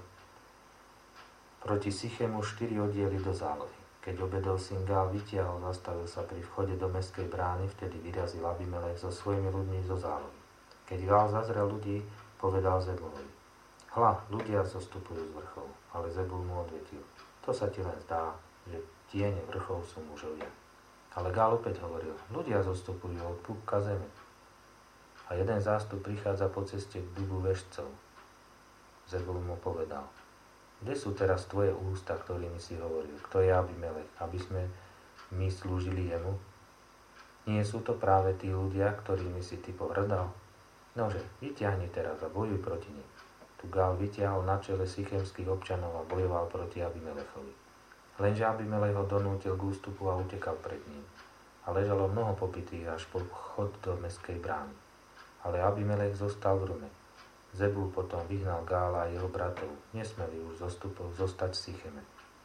proti Sychemu 4 oddiely do zálohy. Keď Obedov syn Gál vytiahol, zastavil sa pri vchode do mestskej brány, vtedy vyrazil Abimelech so svojimi ľuďmi zo zálohy. Keď Gál zazrel ľudí, povedal Zebulovi: hľa, ľudia zostupujú z vrchov. Ale Zebul mu odvetil: to sa ti len zdá, že tiene vrchov sú mužovia. Ale Gál opäť hovoril: ľudia zostupujú od púpka zeme. A jeden zástup prichádza po ceste k dubu vešcov. Zebul mu povedal: kde sú teraz tvoje ústa, ktorými si hovoril? Kto je Abimelech, aby sme my slúžili jemu? Nie sú to práve tí ľudia, ktorými si ty pohrdal? Nože, vyťahni teraz a bojuj proti nim. Tu Gál vyťahol na čele sychemských občanov a bojoval proti Abimelechovi. Lenže Abimelech ho donútil k ústupu a utekal pred ním. A ležalo mnoho pobitých až po vchod do mestskej brány. Ale Abimelech zostal v Rume. Zebul potom vyhnal Gála a jeho bratov. Nesmeli už zostať v Sycheme.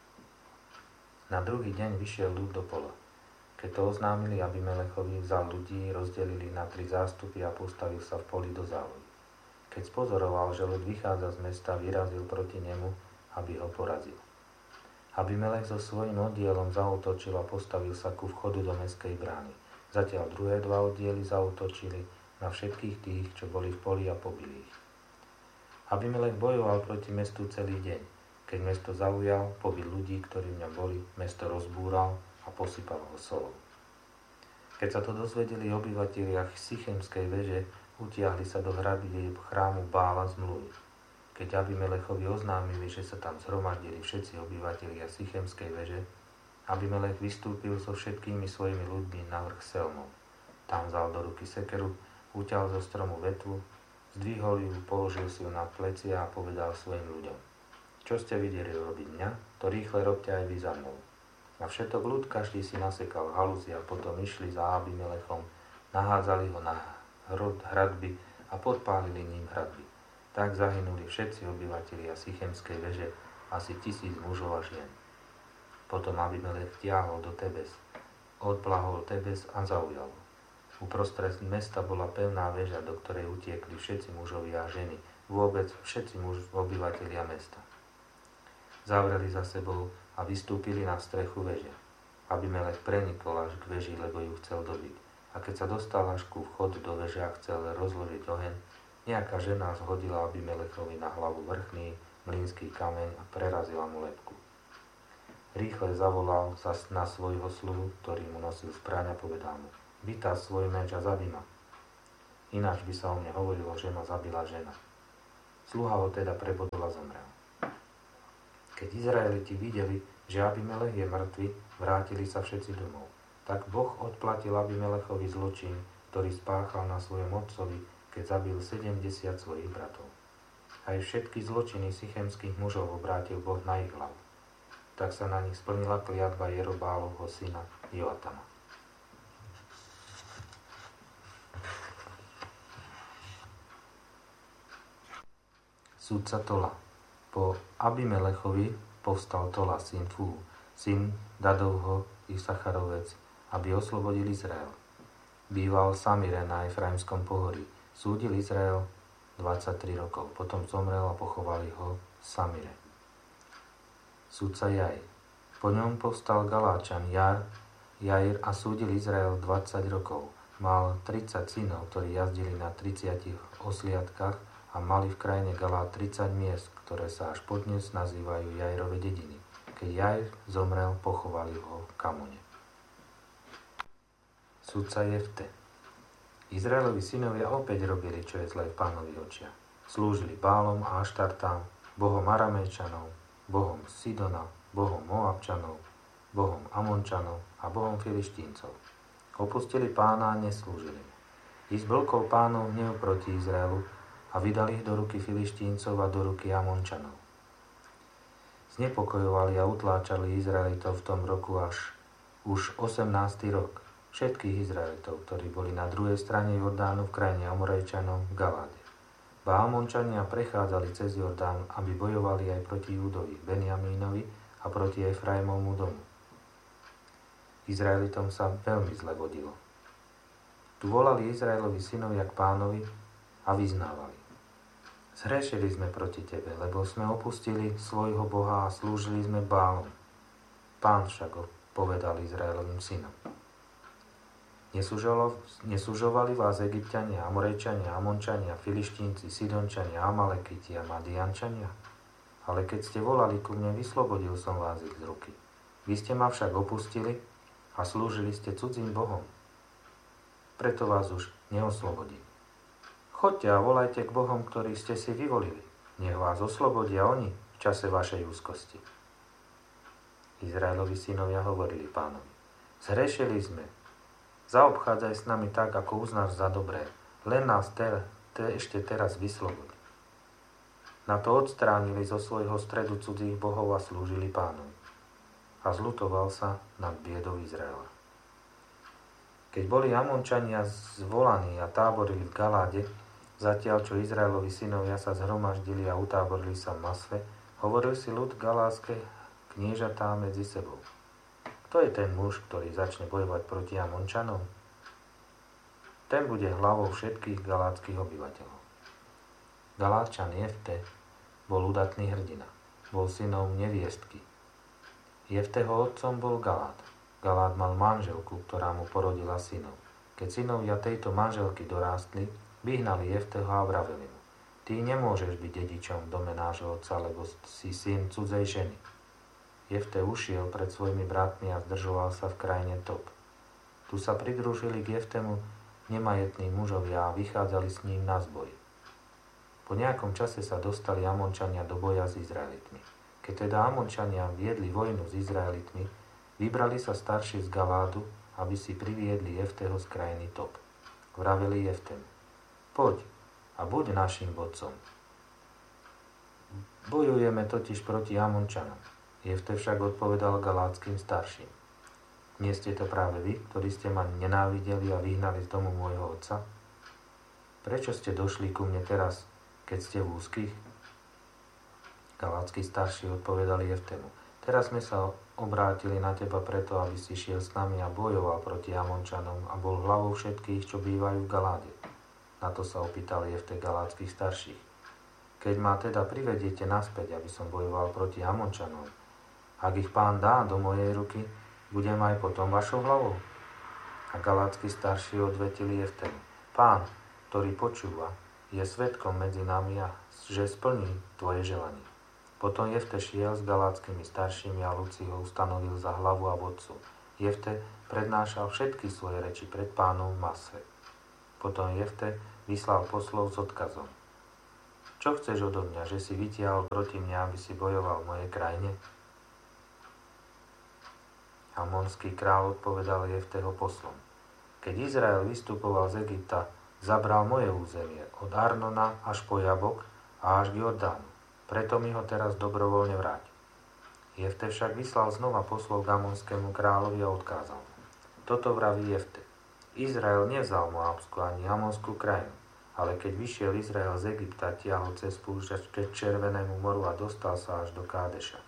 Na druhý deň vyšiel ľud do pola. Keď to oznámili Abimelechovi, vzal ľudí, rozdelili na 3 zástupy a postavil sa v poli do zálohy. Keď spozoroval, že ľud vychádza z mesta, vyrazil proti nemu, aby ho porazil. Abimelech so svojím oddielom zaútočil a postavil sa ku vchodu do mestskej brány. Zatiaľ druhé 2 oddiely zaútočili na všetkých tých, čo boli v poli, a pobili ich. Abimelech bojoval proti mestu celý deň. Keď mesto zaujal, pobil ľudí, ktorí v ňom boli, mesto rozbúral a posypal ho solou. Keď sa to dozvedeli obyvatelia Sychemskej veže, utiahli sa do hrabieb chrámu Bála zmluvy. Keď Abimelechovi oznámili, že sa tam zhromaždili všetci obyvatelia Sychemskej veže, Abimelech vystúpil so všetkými svojimi ľuďmi na vrch Selmov. Tam vzal do ruky sekeru, uťal zo stromu vetvu, zdvihol ju, položil si ju na plecia a povedal svojim ľuďom: čo ste videli robiť mňa, to rýchle robte aj vy za mnou. A všetok ľud každý si nasekal haluzy a potom išli za Abimelechom, nahádzali ho na hradby a podpálili ním hradby. Tak zahynuli všetci obyvatelia Sychemskej veže, asi 1000 mužov a žien. Potom Abimelech vtiahol do Tebes, odplahol Tebes a zaujal. Uprostred mesta bola pevná väža, do ktorej utiekli všetci mužovia a ženy, vôbec všetci obyvatelia mesta. Zavreli za sebou a vystúpili na strechu veže. Abimelech prenikol až k veži, lebo ju chcel dobiť. A keď sa dostal až ku vchodu do veže a chcel rozložiť oheň, nejaká žena zhodila Abimelechovi na hlavu vrchný mlynský kameň a prerazila mu lebku. Rýchle zavolal na svojho sluhu, ktorý mu nosil zbraň, a povedal mu: vytáž svoj meč a zabí ma. Ináč by sa o mne hovorilo, že ma zabila žena. Sluha ho teda prebodol a zomrel. Keď Izraeliti videli, že Abimelech je mŕtvy, vrátili sa všetci domov. Tak Boh odplatil Abimelechovi zločin, ktorý spáchal na svojom otcovi, keď zabil 70 svojich bratov. Aj všetky zločiny sychemských mužov obrátil Boh na ich hlavu. Tak sa na nich splnila kliatba Jerobálovho syna Joatama. Sudca Tola. Po Abimelechovi povstal Tola, syn Fú, syn Dadovho Isacharovec, aby oslobodil Izrael. Býval v Samire na Efraimskom pohorí. Súdil Izrael 23 rokov. Potom zomrel a pochovali ho v Samire. Sudca Jaj. Po ňom povstal Galáčan Jair a súdil Izrael 20 rokov. Mal 30 synov, ktorí jazdili na 30 osliadkach a mali v krajine Galát 30 miest, ktoré sa až podnes nazývajú Jairove dediny. Keď Jair zomrel, pochovali ho v Kamone. Sudca Jefte. Izraelovi synovia opäť robili, čo je zlé v Pánových očiach. Slúžili Bálom a Aštartám, bohom Aramejčanov, bohom Sidona, bohom Moabčanov, bohom Amončanov a bohom Filištíncov. Opustili Pána a neslúžili. I zblkol Pánov hnev proti Izraelu a vydali ich do ruky Filištíncov a do ruky Amončanov. Znepokojovali a utláčali Izraelitov v tom roku až už 18. rok. Všetkých Izraelitov, ktorí boli na druhej strane Jordánu v krajine Amorejčanov v Galáde. Ba Amončania prechádzali cez Jordán, aby bojovali aj proti Júdovi, Benjamínovi a proti Efraimovmu domu. Izraelitom sa veľmi zle vodilo. Tu volali Izraelovi synovia k Pánovi a vyznávali: Zhrešili sme proti tebe, lebo sme opustili svojho Boha a slúžili sme Bálom. Pán však povedal Izraelovým synom: Nesúžovali vás Egypťania, Amorejčania, Amončania, Filištínci, Sidončania, Amalekiti a Madiančania? Ale keď ste volali ku mne, vyslobodil som vás ich z ruky. Vy ste ma však opustili a slúžili ste cudzím bohom. Preto vás už neoslobodím. Choďte a volajte k bohom, ktorých ste si vyvolili. Nech vás oslobodia oni v čase vašej úzkosti. Izraelovi synovia hovorili Pánovi: Zhrešili sme. Zaobchádzaj s nami tak, ako uznáš za dobré. Len nás ešte teraz vysloboď. Na to odstránili zo svojho stredu cudzích bohov a slúžili Pánovi. A zľutoval sa nad biedou Izraela. Keď boli Amončania zvolaní a táborili v Galáde, zatiaľ čo Izraelovi synovia sa zhromaždili a utáborili sa v Masve, hovoril si ľud galádske kniežatá medzi sebou: Kto je ten muž, ktorý začne bojovať proti Amončanom? Ten bude hlavou všetkých galátskych obyvateľov. Galáčan Jefte bol udatný hrdina. Bol synom neviestky. Jefteho otcom bol Galát. Galát mal manželku, ktorá mu porodila synov. Keď synovia tejto manželky dorástli, vyhnali Jefteho a vraveli mu: Ty nemôžeš byť dedičom v dome nášho otca, lebo si syn cudzej ženy. Jefte ušiel pred svojimi bratmi a zdržoval sa v krajine Top. Tu sa pridružili k Jeftemu nemajetní mužovia a vychádzali s ním na zboj. Po nejakom čase sa dostali Amončania do boja s Izraelitmi. Keď teda Amončania viedli vojnu s Izraelitmi, vybrali sa starší z Galádu, aby si priviedli Jefteho z krajiny Top. Vraveli Jeftemu: Poď a buď našim vodcom. Bojujeme totiž proti Amončanom. Jefte však odpovedal galátskym starším: Nie ste to práve vy, ktorí ste ma nenávideli a vyhnali z domu môjho otca? Prečo ste došli ku mne teraz, keď ste v úzkých? Galátsky starší odpovedali Jeftemu: Teraz sme sa obrátili na teba preto, aby si šiel s nami a bojoval proti Amončanom a bol hlavou všetkých, čo bývajú v Galáde. Na to sa opýtal Jefte galátskych starších: Keď ma teda privediete naspäť, aby som bojoval proti Amončanom, ak ich Pán dá do mojej ruky, budem aj potom vašou hlavou? A galátsky starší odvetili Jeftemu: Pán, ktorý počúva, je svedkom medzi nami a že splní tvoje želanie. Potom Jefte šiel s galátskymi staršími a ľud si ho ustanovil za hlavu a vodcu. Jefte prednášal všetky svoje reči pred pánom v Masre. Potom Jefte vyslal poslov s odkazom. Čo chceš odo mňa, že si vytiahol proti mňa, aby si bojoval v mojej krajine? Amonský kráľ odpovedal Jefteho poslom. Keď Izrael vystupoval z Egypta, zabral moje územie od Arnona až po Jabok a až k Jordánu. Preto mi ho teraz dobrovoľne vráť. Jefte však vyslal znova poslov k Amonskému kráľovi a odkázal. Toto vraví Jefte. Izrael nevzal Moabsku ani Amonskú krajinu, ale keď vyšiel Izrael z Egypta, tiahol cez púšť k Červenému moru a dostal sa až do Kádeša.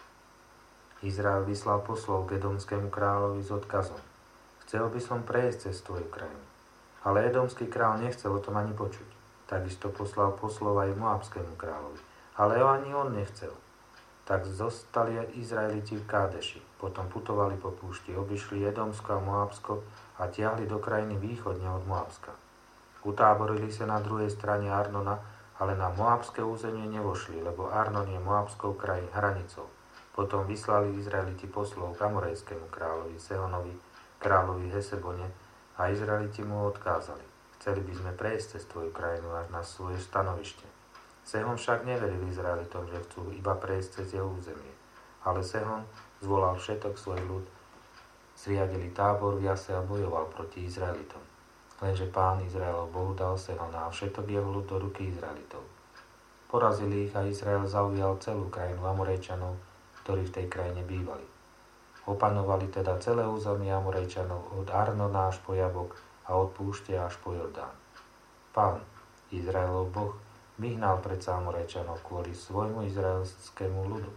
Izrael vyslal poslov k Edomskému kráľovi s odkazom. Chcel by som prejsť cez tvoju krajinu. Ale Edomský kráľ nechcel o tom ani počuť. Takisto poslal poslov aj Moabskému kráľovi. Ale ani on nechcel. Tak zostali Izraeliti v Kádeši. Potom putovali po púšti, obišli Edomsko a Moabsko a tiahli do krajiny východne od Moabska. Utáborili sa na druhej strane Arnona, ale na Moabské územie nevošli, lebo Arnon je Moabskou hranicou. Potom vyslali Izraeliti poslov k Amorejskému kráľovi Sehonovi, kráľovi Hesebone, a Izraeliti mu odkázali. Chceli by sme prejsť cez tvoju krajinu až na svoje stanovište. Sehon však neveril Izraelitom, že chcú iba prejsť cez jeho územie. Ale Sehon zvolal všetok svoj ľud, zriadili tábor v Jase a bojoval proti Izraelitom. Lenže Pán Izraelov Boh dal Sehona a všetok jeho ľud do ruky Izraelitov. Porazili ich a Izrael zaujal celú krajinu Amorejčanov, ktorí v tej krajine bývali. Opanovali teda celé územie Amorejčanov od Arnona až po Jabok a od púšte až po Jordán. Pán, Izraelov Boh, vyhnal predsa Amorejčanov kvôli svojmu izraelskému ľudu.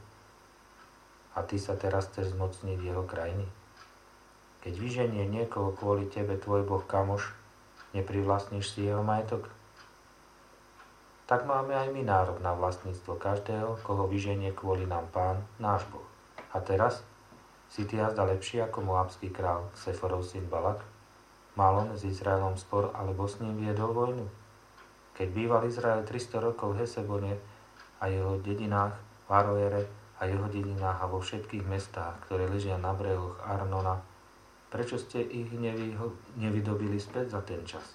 A ty sa teraz chceš zmocniť jeho krajiny? Keď vyženie niekoho kvôli tebe tvoj Boh kamoš, neprivlastníš si jeho majetok? Tak máme aj my nárok na vlastníctvo každého, koho vyženie kvôli nám Pán, náš Boh. A teraz? Si ty jazda lepší ako moabský král, Seforov syn Balak? Mal on s Izraelom spor, alebo s ním viedol vojnu? Keď býval Izrael 300 rokov v Hesebone a jeho dedinách, v Aroere a jeho dedinách a vo všetkých mestách, ktoré ležia na brehoch Arnona, prečo ste ich nevydobili späť za ten čas?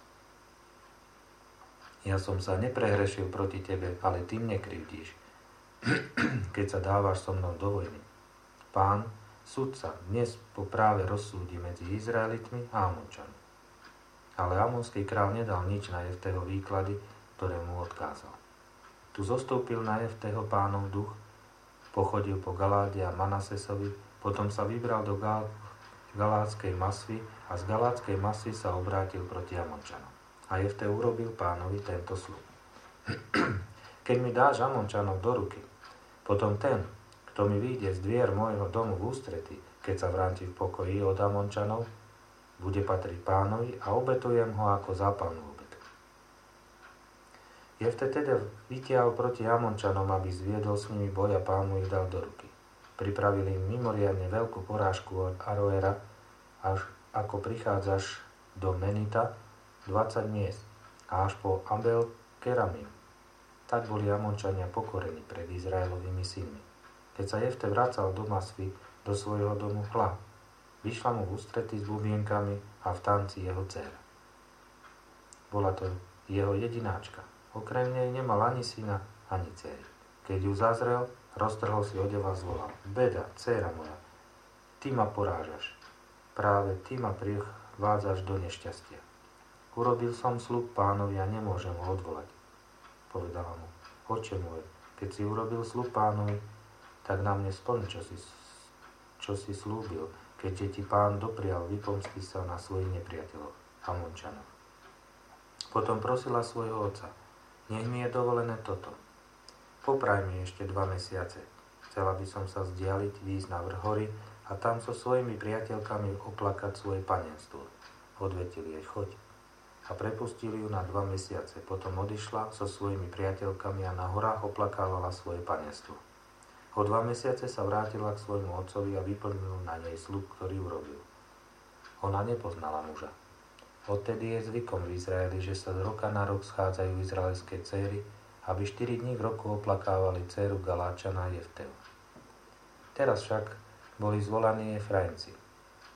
Ja som sa neprehrešil proti tebe, ale ty mne krivdíš, keď sa dávaš so mnou do vojny. Pán, sudca, dnes po práve rozsúdi medzi Izraelitmi a Amončanmi. Ale Amonský král nedal nič na Jefteho výklady, ktoré mu odkázal. Tu zostúpil na Jefteho Pánov duch, pochodil po Galáde a Manasesovi, potom sa vybral do Galátskej Masvy a z Galátskej Masvy sa obrátil proti Amončanom. A Jefte urobil Pánovi tento sľub. Keď mi dáš Amončanov do ruky, potom ten, kto mi vyjde z dvier môjho domu v ústrety, keď sa vráti v pokoji od Amončanov, bude patriť Pánovi a obetujem ho ako zápalnú obetu. Jefte teda vytiahol proti Amončanom, aby zviedol s nimi boj a Pán mu ich dal do ruky. Pripravili im mimoriadne veľkú porážku od Aroera, až ako prichádzaš do Menita, 20 miest, a až po Abel Keramim. Tak boli Amončania pokorení pred Izraelovými synmi. Keď sa Jefte vracal do Masvy, do svojho domu, hľa, vyšla mu v ústrety s bubienkami a v tanci jeho dcéra. Bola to jeho jedináčka. Okrem nej nemal ani syna, ani dcéry. Keď ju zazrel, roztrhol si odev a zvolal. Beda, dcéra moja, ty ma porážaš. Práve ty ma privádzaš do nešťastia. Urobil som sľub Pánovi a nemôžem ho odvolať. Povedala mu, oče môj, keď si urobil sľub Pánovi, tak na mne splň, čo si slúbil, keďže ti Pán doprial vypomstiť sa na svojich nepriateľoch, Amončanov. Potom prosila svojho otca, nech mi je dovolené toto. Popraj mi ešte 2 mesiace. Chcela by som sa vzdialiť, výjsť na vrch hory a tam so svojimi priateľkami oplakať svoje panenstvo. Odvetil jej, choď. A prepustili ju na 2 mesiace. Potom odišla so svojimi priateľkami a na horách oplakávala svoje panenstvo. O 2 mesiace sa vrátila k svojmu otcovi a vyplnil na nej sľub, ktorý urobil. Ona nepoznala muža. Odtedy je zvykom v Izraeli, že sa z roka na rok schádzajú izraelské céry, aby 4 dní v roku oplakávali dcéru Galáčana Jefteu. Teraz však boli zvolaní Efraimci.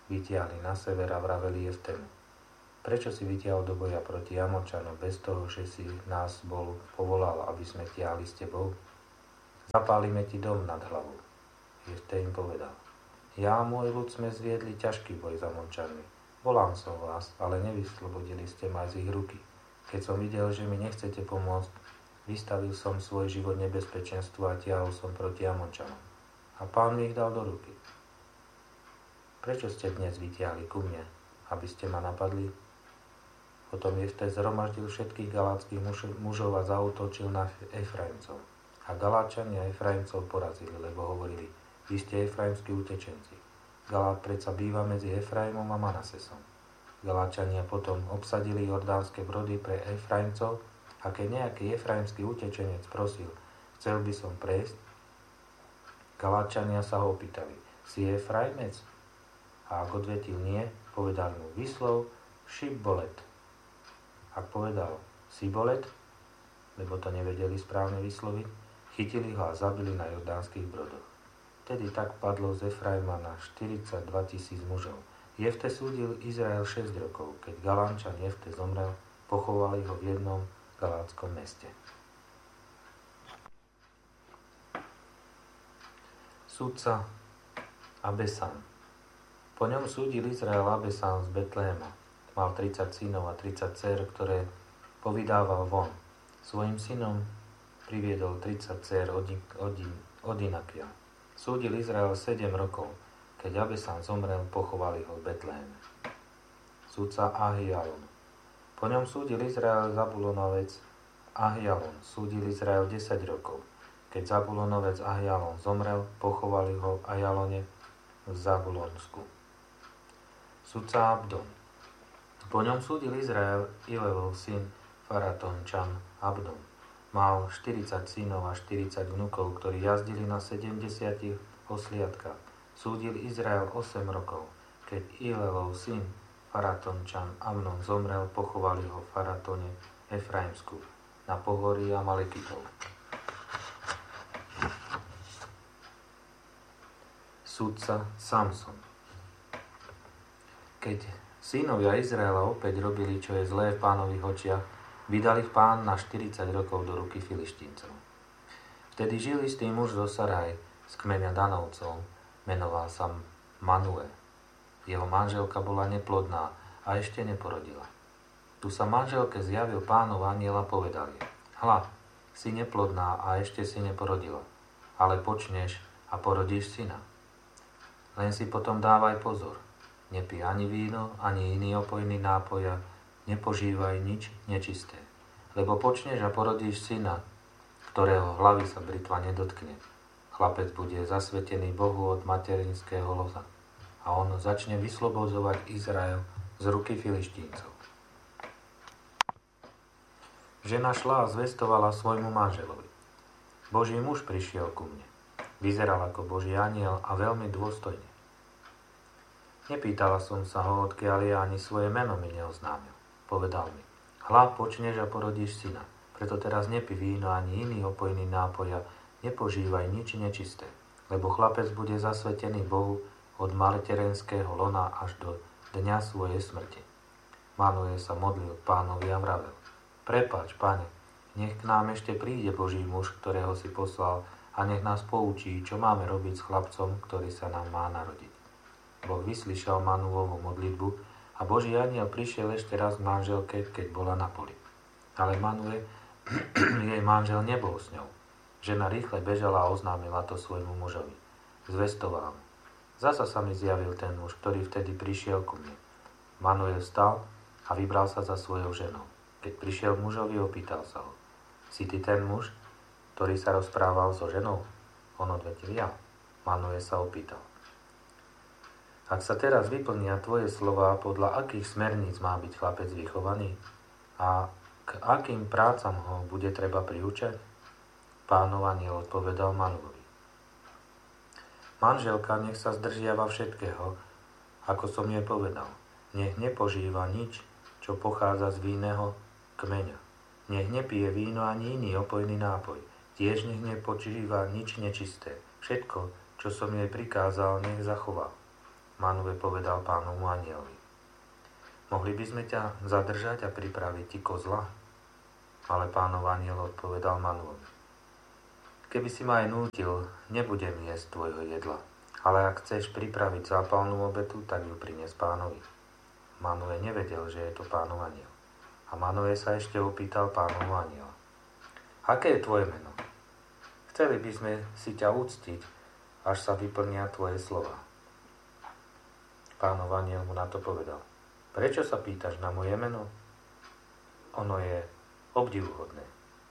vytiahli na sever a vraveli Jeftemu: Prečo si vytiahol do boja proti Amončanom bez toho, že si nás bol povolal, aby sme tiahli s tebou? Zapálime ti dom nad hlavou. Jefte im povedal: Ja a môj ľud sme zviedli ťažký boj s Amončanmi. Volám som vás, ale nevyslobodili ste ma z ich ruky. Keď som videl, že mi nechcete pomôcť, vystavil som svoj život nebezpečenstvu a tiahol som proti Amončanom. A Pán mi ich dal do ruky. Prečo ste dnes vytiahli ku mne, aby ste ma napadli? Potom Jefte zhromaždil všetkých galáckych mužov a zaútočil na Efraimcov. A Galáčania Efraimcov porazili, lebo hovorili: Vy ste efraimskí utečenci. Galát predsa býva medzi Efraimom a Manasesom. Galáčania potom obsadili jordánske brody pre Efraimcov, a keď nejaký efraimský utečenec prosil: Chcel by som prejsť, Galáčania sa ho opýtali: Si Efraimec? A ak odvetil nie, povedali mu: Vyslov Šibolet. Ak povedal Sibolet, lebo to nevedeli správne vysloviť, chytili ho a zabili na jordánskych brodoch. Vtedy tak padlo z Efraima na 42 000 mužov. Jefte súdil Izrael 6 rokov. Keď Galánčan Jefte zomrel, pochovali ho v jednom galátskom meste. Sudca Abesán. Po ňom súdil Izrael Abesán z Betlehema. Mal 30 synov a 30 dcér, ktoré povydával von. Svojim synom priviedol 30 dcér od Inakia. Súdil Izrael 7 rokov. Keď Abesán zomrel, pochovali ho v Betleheme. Sudca Ahialon. Po ňom súdil Izrael Zabulonovec Ahialon. Súdil Izrael 10 rokov. Keď Zabulonovec Ahialon zomrel, pochovali ho v Ajalone v Zabulonsku. Sudca Abdon. Po ňom súdil Izrael Ilelov syn Faratončan Abdon. Mal 40 synov a 40 vnukov, ktorí jazdili na 70 osliadkách. Súdil Izrael 8 rokov. Keď Ilelov syn Faratončan Amnon zomrel, pochovali ho v Faratone Efraimsku na pohorí Amalekitov. Sudca Samson. Keď synovia Izraela opäť robili, čo je zlé v Pánových očiach, vydali ich Pán na 40 rokov do ruky Filištíncov. Vtedy žil istý muž zo Saraj z kmeňa Danovcov, menoval sa Manue. Jeho manželka bola neplodná a ešte neporodila. Tu sa manželke zjavil Pánov anjel a povedal jej: Hľa, si neplodná a ešte si neporodila, ale počneš a porodíš syna. Len si potom dávaj pozor. Nepij ani víno, ani iný opojný nápoj a nepožívaj nič nečisté. Lebo počneš a porodíš syna, ktorého hlavy sa britva nedotkne. Chlapec bude zasvetený Bohu od materinského loza a on začne vyslobodzovať Izrael z ruky Filištíncov. Žena šla a zvestovala svojmu manželovi: Boží muž prišiel ku mne. Vyzeral ako Boží anjel a veľmi dôstojne. Nepýtala som sa ho, odkiaľ je, ani svoje meno mi neoznámil. Povedal mi: Hľa, počneš a porodíš syna. Preto teraz nepí víno ani iný opojný nápoj a nepožívaj nič nečisté, lebo chlapec bude zasvetený Bohu od materenského lona až do dňa svojej smrti. Manuje sa modlil k Pánovi a vravel: Prepáč, Pane, nech k nám ešte príde Boží muž, ktorého si poslal, a nech nás poučí, čo máme robiť s chlapcom, ktorý sa nám má narodiť. Boh vyslyšal Manuovu modlitbu a Boží anjel prišiel ešte raz k manželke, keď bola na poli. Ale Manue, jej manžel, nebol s ňou. Žena rýchle bežala a oznámila to svojmu mužovi. Zvestovala mu: Zasa sa mi zjavil ten muž, ktorý vtedy prišiel ku mne. Manuel vstal a vybral sa za svojou ženou. Keď prišiel k mužovi, opýtal sa ho: Si ty ten muž, ktorý sa rozprával so ženou? On odvetil: Ja. Manuel sa opýtal: Ak sa teraz vyplnia tvoje slová, podľa akých smerníc má byť chlapec vychovaný? A k akým prácam ho bude treba priučať? Pánov anjel odpovedal Manuovi: Manželka nech sa zdržiava všetkého, ako som jej povedal. Nech nepožíva nič, čo pochádza z vinného kmeňa. Nech nepije víno ani iný opojný nápoj. Tiež nech nepožíva nič nečisté. Všetko, čo som jej prikázal, nech zachová. Manue povedal Pánovmu anjelovi: Mohli by sme ťa zadržať a pripraviť ti kozla? Ale Pánov anjel odpovedal Manuovi: Keby si ma aj nútil, nebudem jesť tvojho jedla, ale ak chceš pripraviť zápalnú obetu, tak ju prines Pánovi. Manue nevedel, že je to Pánov anjel. A Manue sa ešte opýtal Pánovmu anjela: Aké je tvoje meno? Chceli by sme si ťa uctiť, až sa vyplnia tvoje slova. Pánov anjel mu na to povedal: Prečo sa pýtaš na moje meno? Ono je obdivuhodné.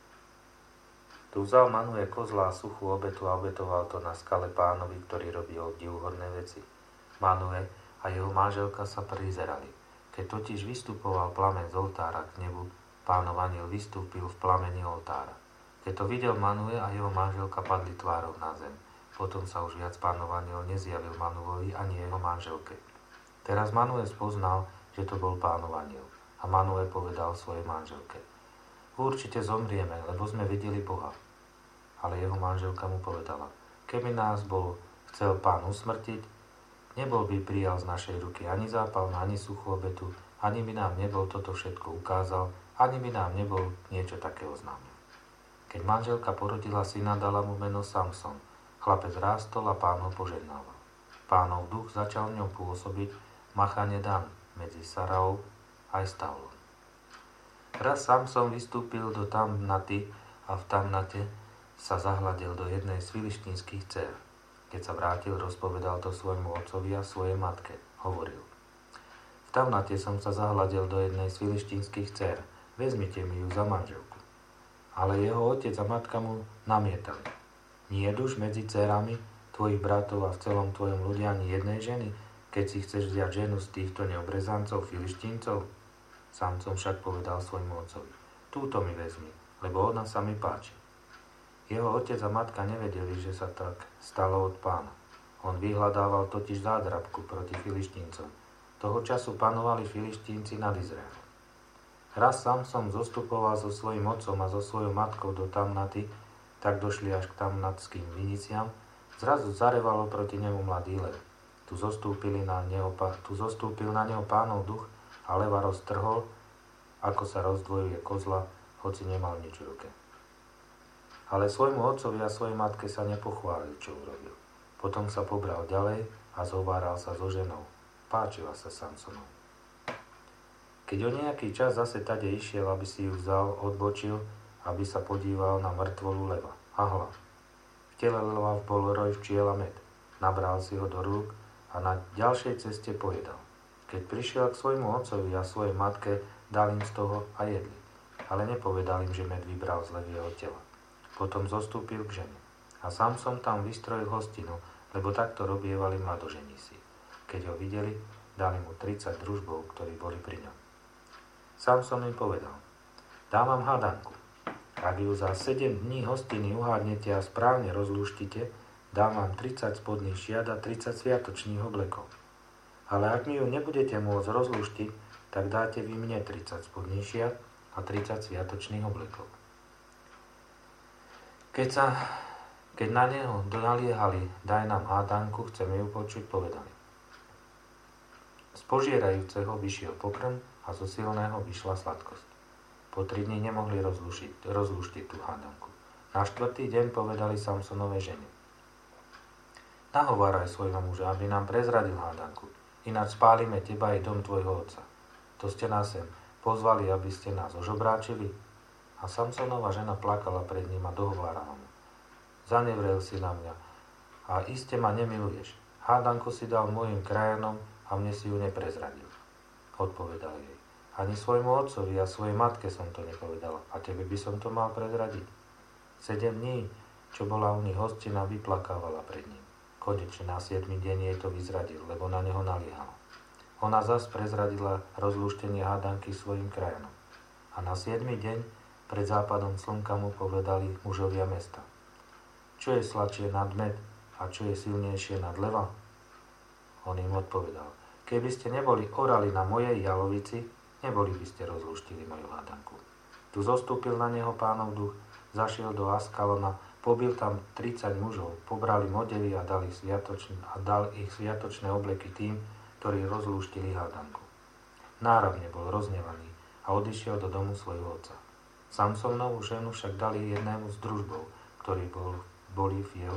Tu vzal Manue kozla a suchú obetu a obetoval to na skale Pánovi, ktorý robil obdivuhodné veci. Manue a jeho manželka sa prizerali. Keď totiž vystupoval plameň z oltára k nebu, Pánov anjel vystúpil v plameni oltára. Keď to videl Manue a jeho manželka, padli tvárou na zem. Potom sa už viac Pánov anjel nezjavil Manuovi ani jeho manželke. Teraz Manue spoznal, že to bol Pánov anjel. A Manue povedal svojej manželke: Určite zomrieme, lebo sme videli Boha. Ale jeho manželka mu povedala: Keby nás bol chcel Pán usmrtiť, nebol by prijal z našej ruky ani zápalnú, ani suchú obetu, ani by nám nebol toto všetko ukázal, ani by nám nebol niečo také oznámil. Keď manželka porodila syna, dala mu meno Samson. Chlapec rástol a Pán ho požehnával. Pánov duch začal v ňom pôsobiť machane Dan medzi Saraou aj Stavlom. Raz Samson vystúpil do Tamnaty a v Tamnate sa zahľadil do jednej z filištínskych dcér. Keď sa vrátil, rozpovedal to svojmu otcovi a svojej matke. Hovoril: V Tamnate som sa zahľadil do jednej z filištínskych dcér. Vezmite mi ju za manželku. Ale jeho otec a matka mu namietali: Nie je už medzi dcérami tvojich bratov a v celom tvojom ľude ani jednej ženy, keď si chceš vziať ženu z týchto neobrezancov filištíncov? Samson však povedal svojmu otcovi: Túto mi vezmi, lebo ona sa mi páči. Jeho otec a matka nevedeli, že sa tak stalo od Pána. On vyhľadával totiž zádrabku proti filištíncom. Toho času panovali filištínci nad Izraelom. Raz Samson zostupoval so svojím otcom a so svojou matkou do Tamnaty, tak došli až k tamnatským viniciam. Zrazu zarevalo proti nemu mladý lev. Tu zostúpil na neho Pánov duch a leva roztrhol, ako sa rozdvojuje kozla, hoci nemal nič v ruke. Ale svojmu otcovi a svojej matke sa nepochválil, čo urobil. Potom sa pobral ďalej a zhováral sa so ženou. Páčila sa Samsonovi. Keď o nejaký čas zase tade išiel, aby si ju vzal, odbočil, aby sa podíval na mŕtvolu leva. A hľa, v tele leva bol roj včiel a med. Nabral si ho do rúk a na ďalšej ceste pojedal. Keď prišiel k svojmu otcovi a svojej matke, dal im z toho a jedli. Ale nepovedal im, že med vybral z levieho tela. Potom zostúpil k žene. A Samson tam vystrojil hostinu, lebo takto robievali mladoženísi. Keď ho videli, dali mu 30 družbov, ktorí boli pri ňom. Samson im povedal: Dám vám hádanku. Ak ju za 7 dní hostiny uhádnete a správne rozlúštite, dám vám 30 spodných šiat a 30 sviatočných oblekov. Ale ak mi ju nebudete môcť rozlúštiť, tak dáte vy mne 30 spodných šiat a 30 sviatočných oblekov. Keď na neho naliehali: Daj nám hádanku, chceme ju počuť, povedali: Z požierajúceho vyšiel pokrm a zo silného vyšla sladkosť. Po 3 dni nemohli rozlúštiť tú hádanku. Na 4. deň povedali Samsonovej žene: Nahováraj svojho muža, aby nám prezradil hádanku, ináč spálime teba aj dom tvojho otca. To ste nás sem pozvali, aby ste nás ožobráčili? A Samsonova žena plakala pred ním a dohovárala mu: Zanevrel si na mňa a iste ma nemiluješ. Hádanku si dal mojim krajanom a mne si ju neprezradil. Odpovedal jej: Ani svojmu otcovi a svojej matke som to nepovedala. A tebe by som to mal prezradiť? 7 dní, čo bola u nich hostina, vyplakávala pred ním. Konečne na 7. deň jej to vyzradil, lebo na neho naliehal. Ona zas prezradila rozlúštenie hádanky svojim krajanom. A na 7. deň pred západom slnka mu povedali mužovia mesta: Čo je sladšie nad med a čo je silnejšie nad leva? On im odpovedal: Keby ste neboli orali na mojej jalovici, neboli by ste rozlúštili moju hádanku. Tu zostúpil na neho Pánov duch, zašiel do Askalona, Pobil tam 30 mužov, pobrali modely a dal ich sviatočné obleky tým, ktorí rozlúštili hádanku. Náramne bol roznevaný a odišiel do domu svojho otca. Samsonovú ženu však dali jednému z družbov, ktorí boli v jeho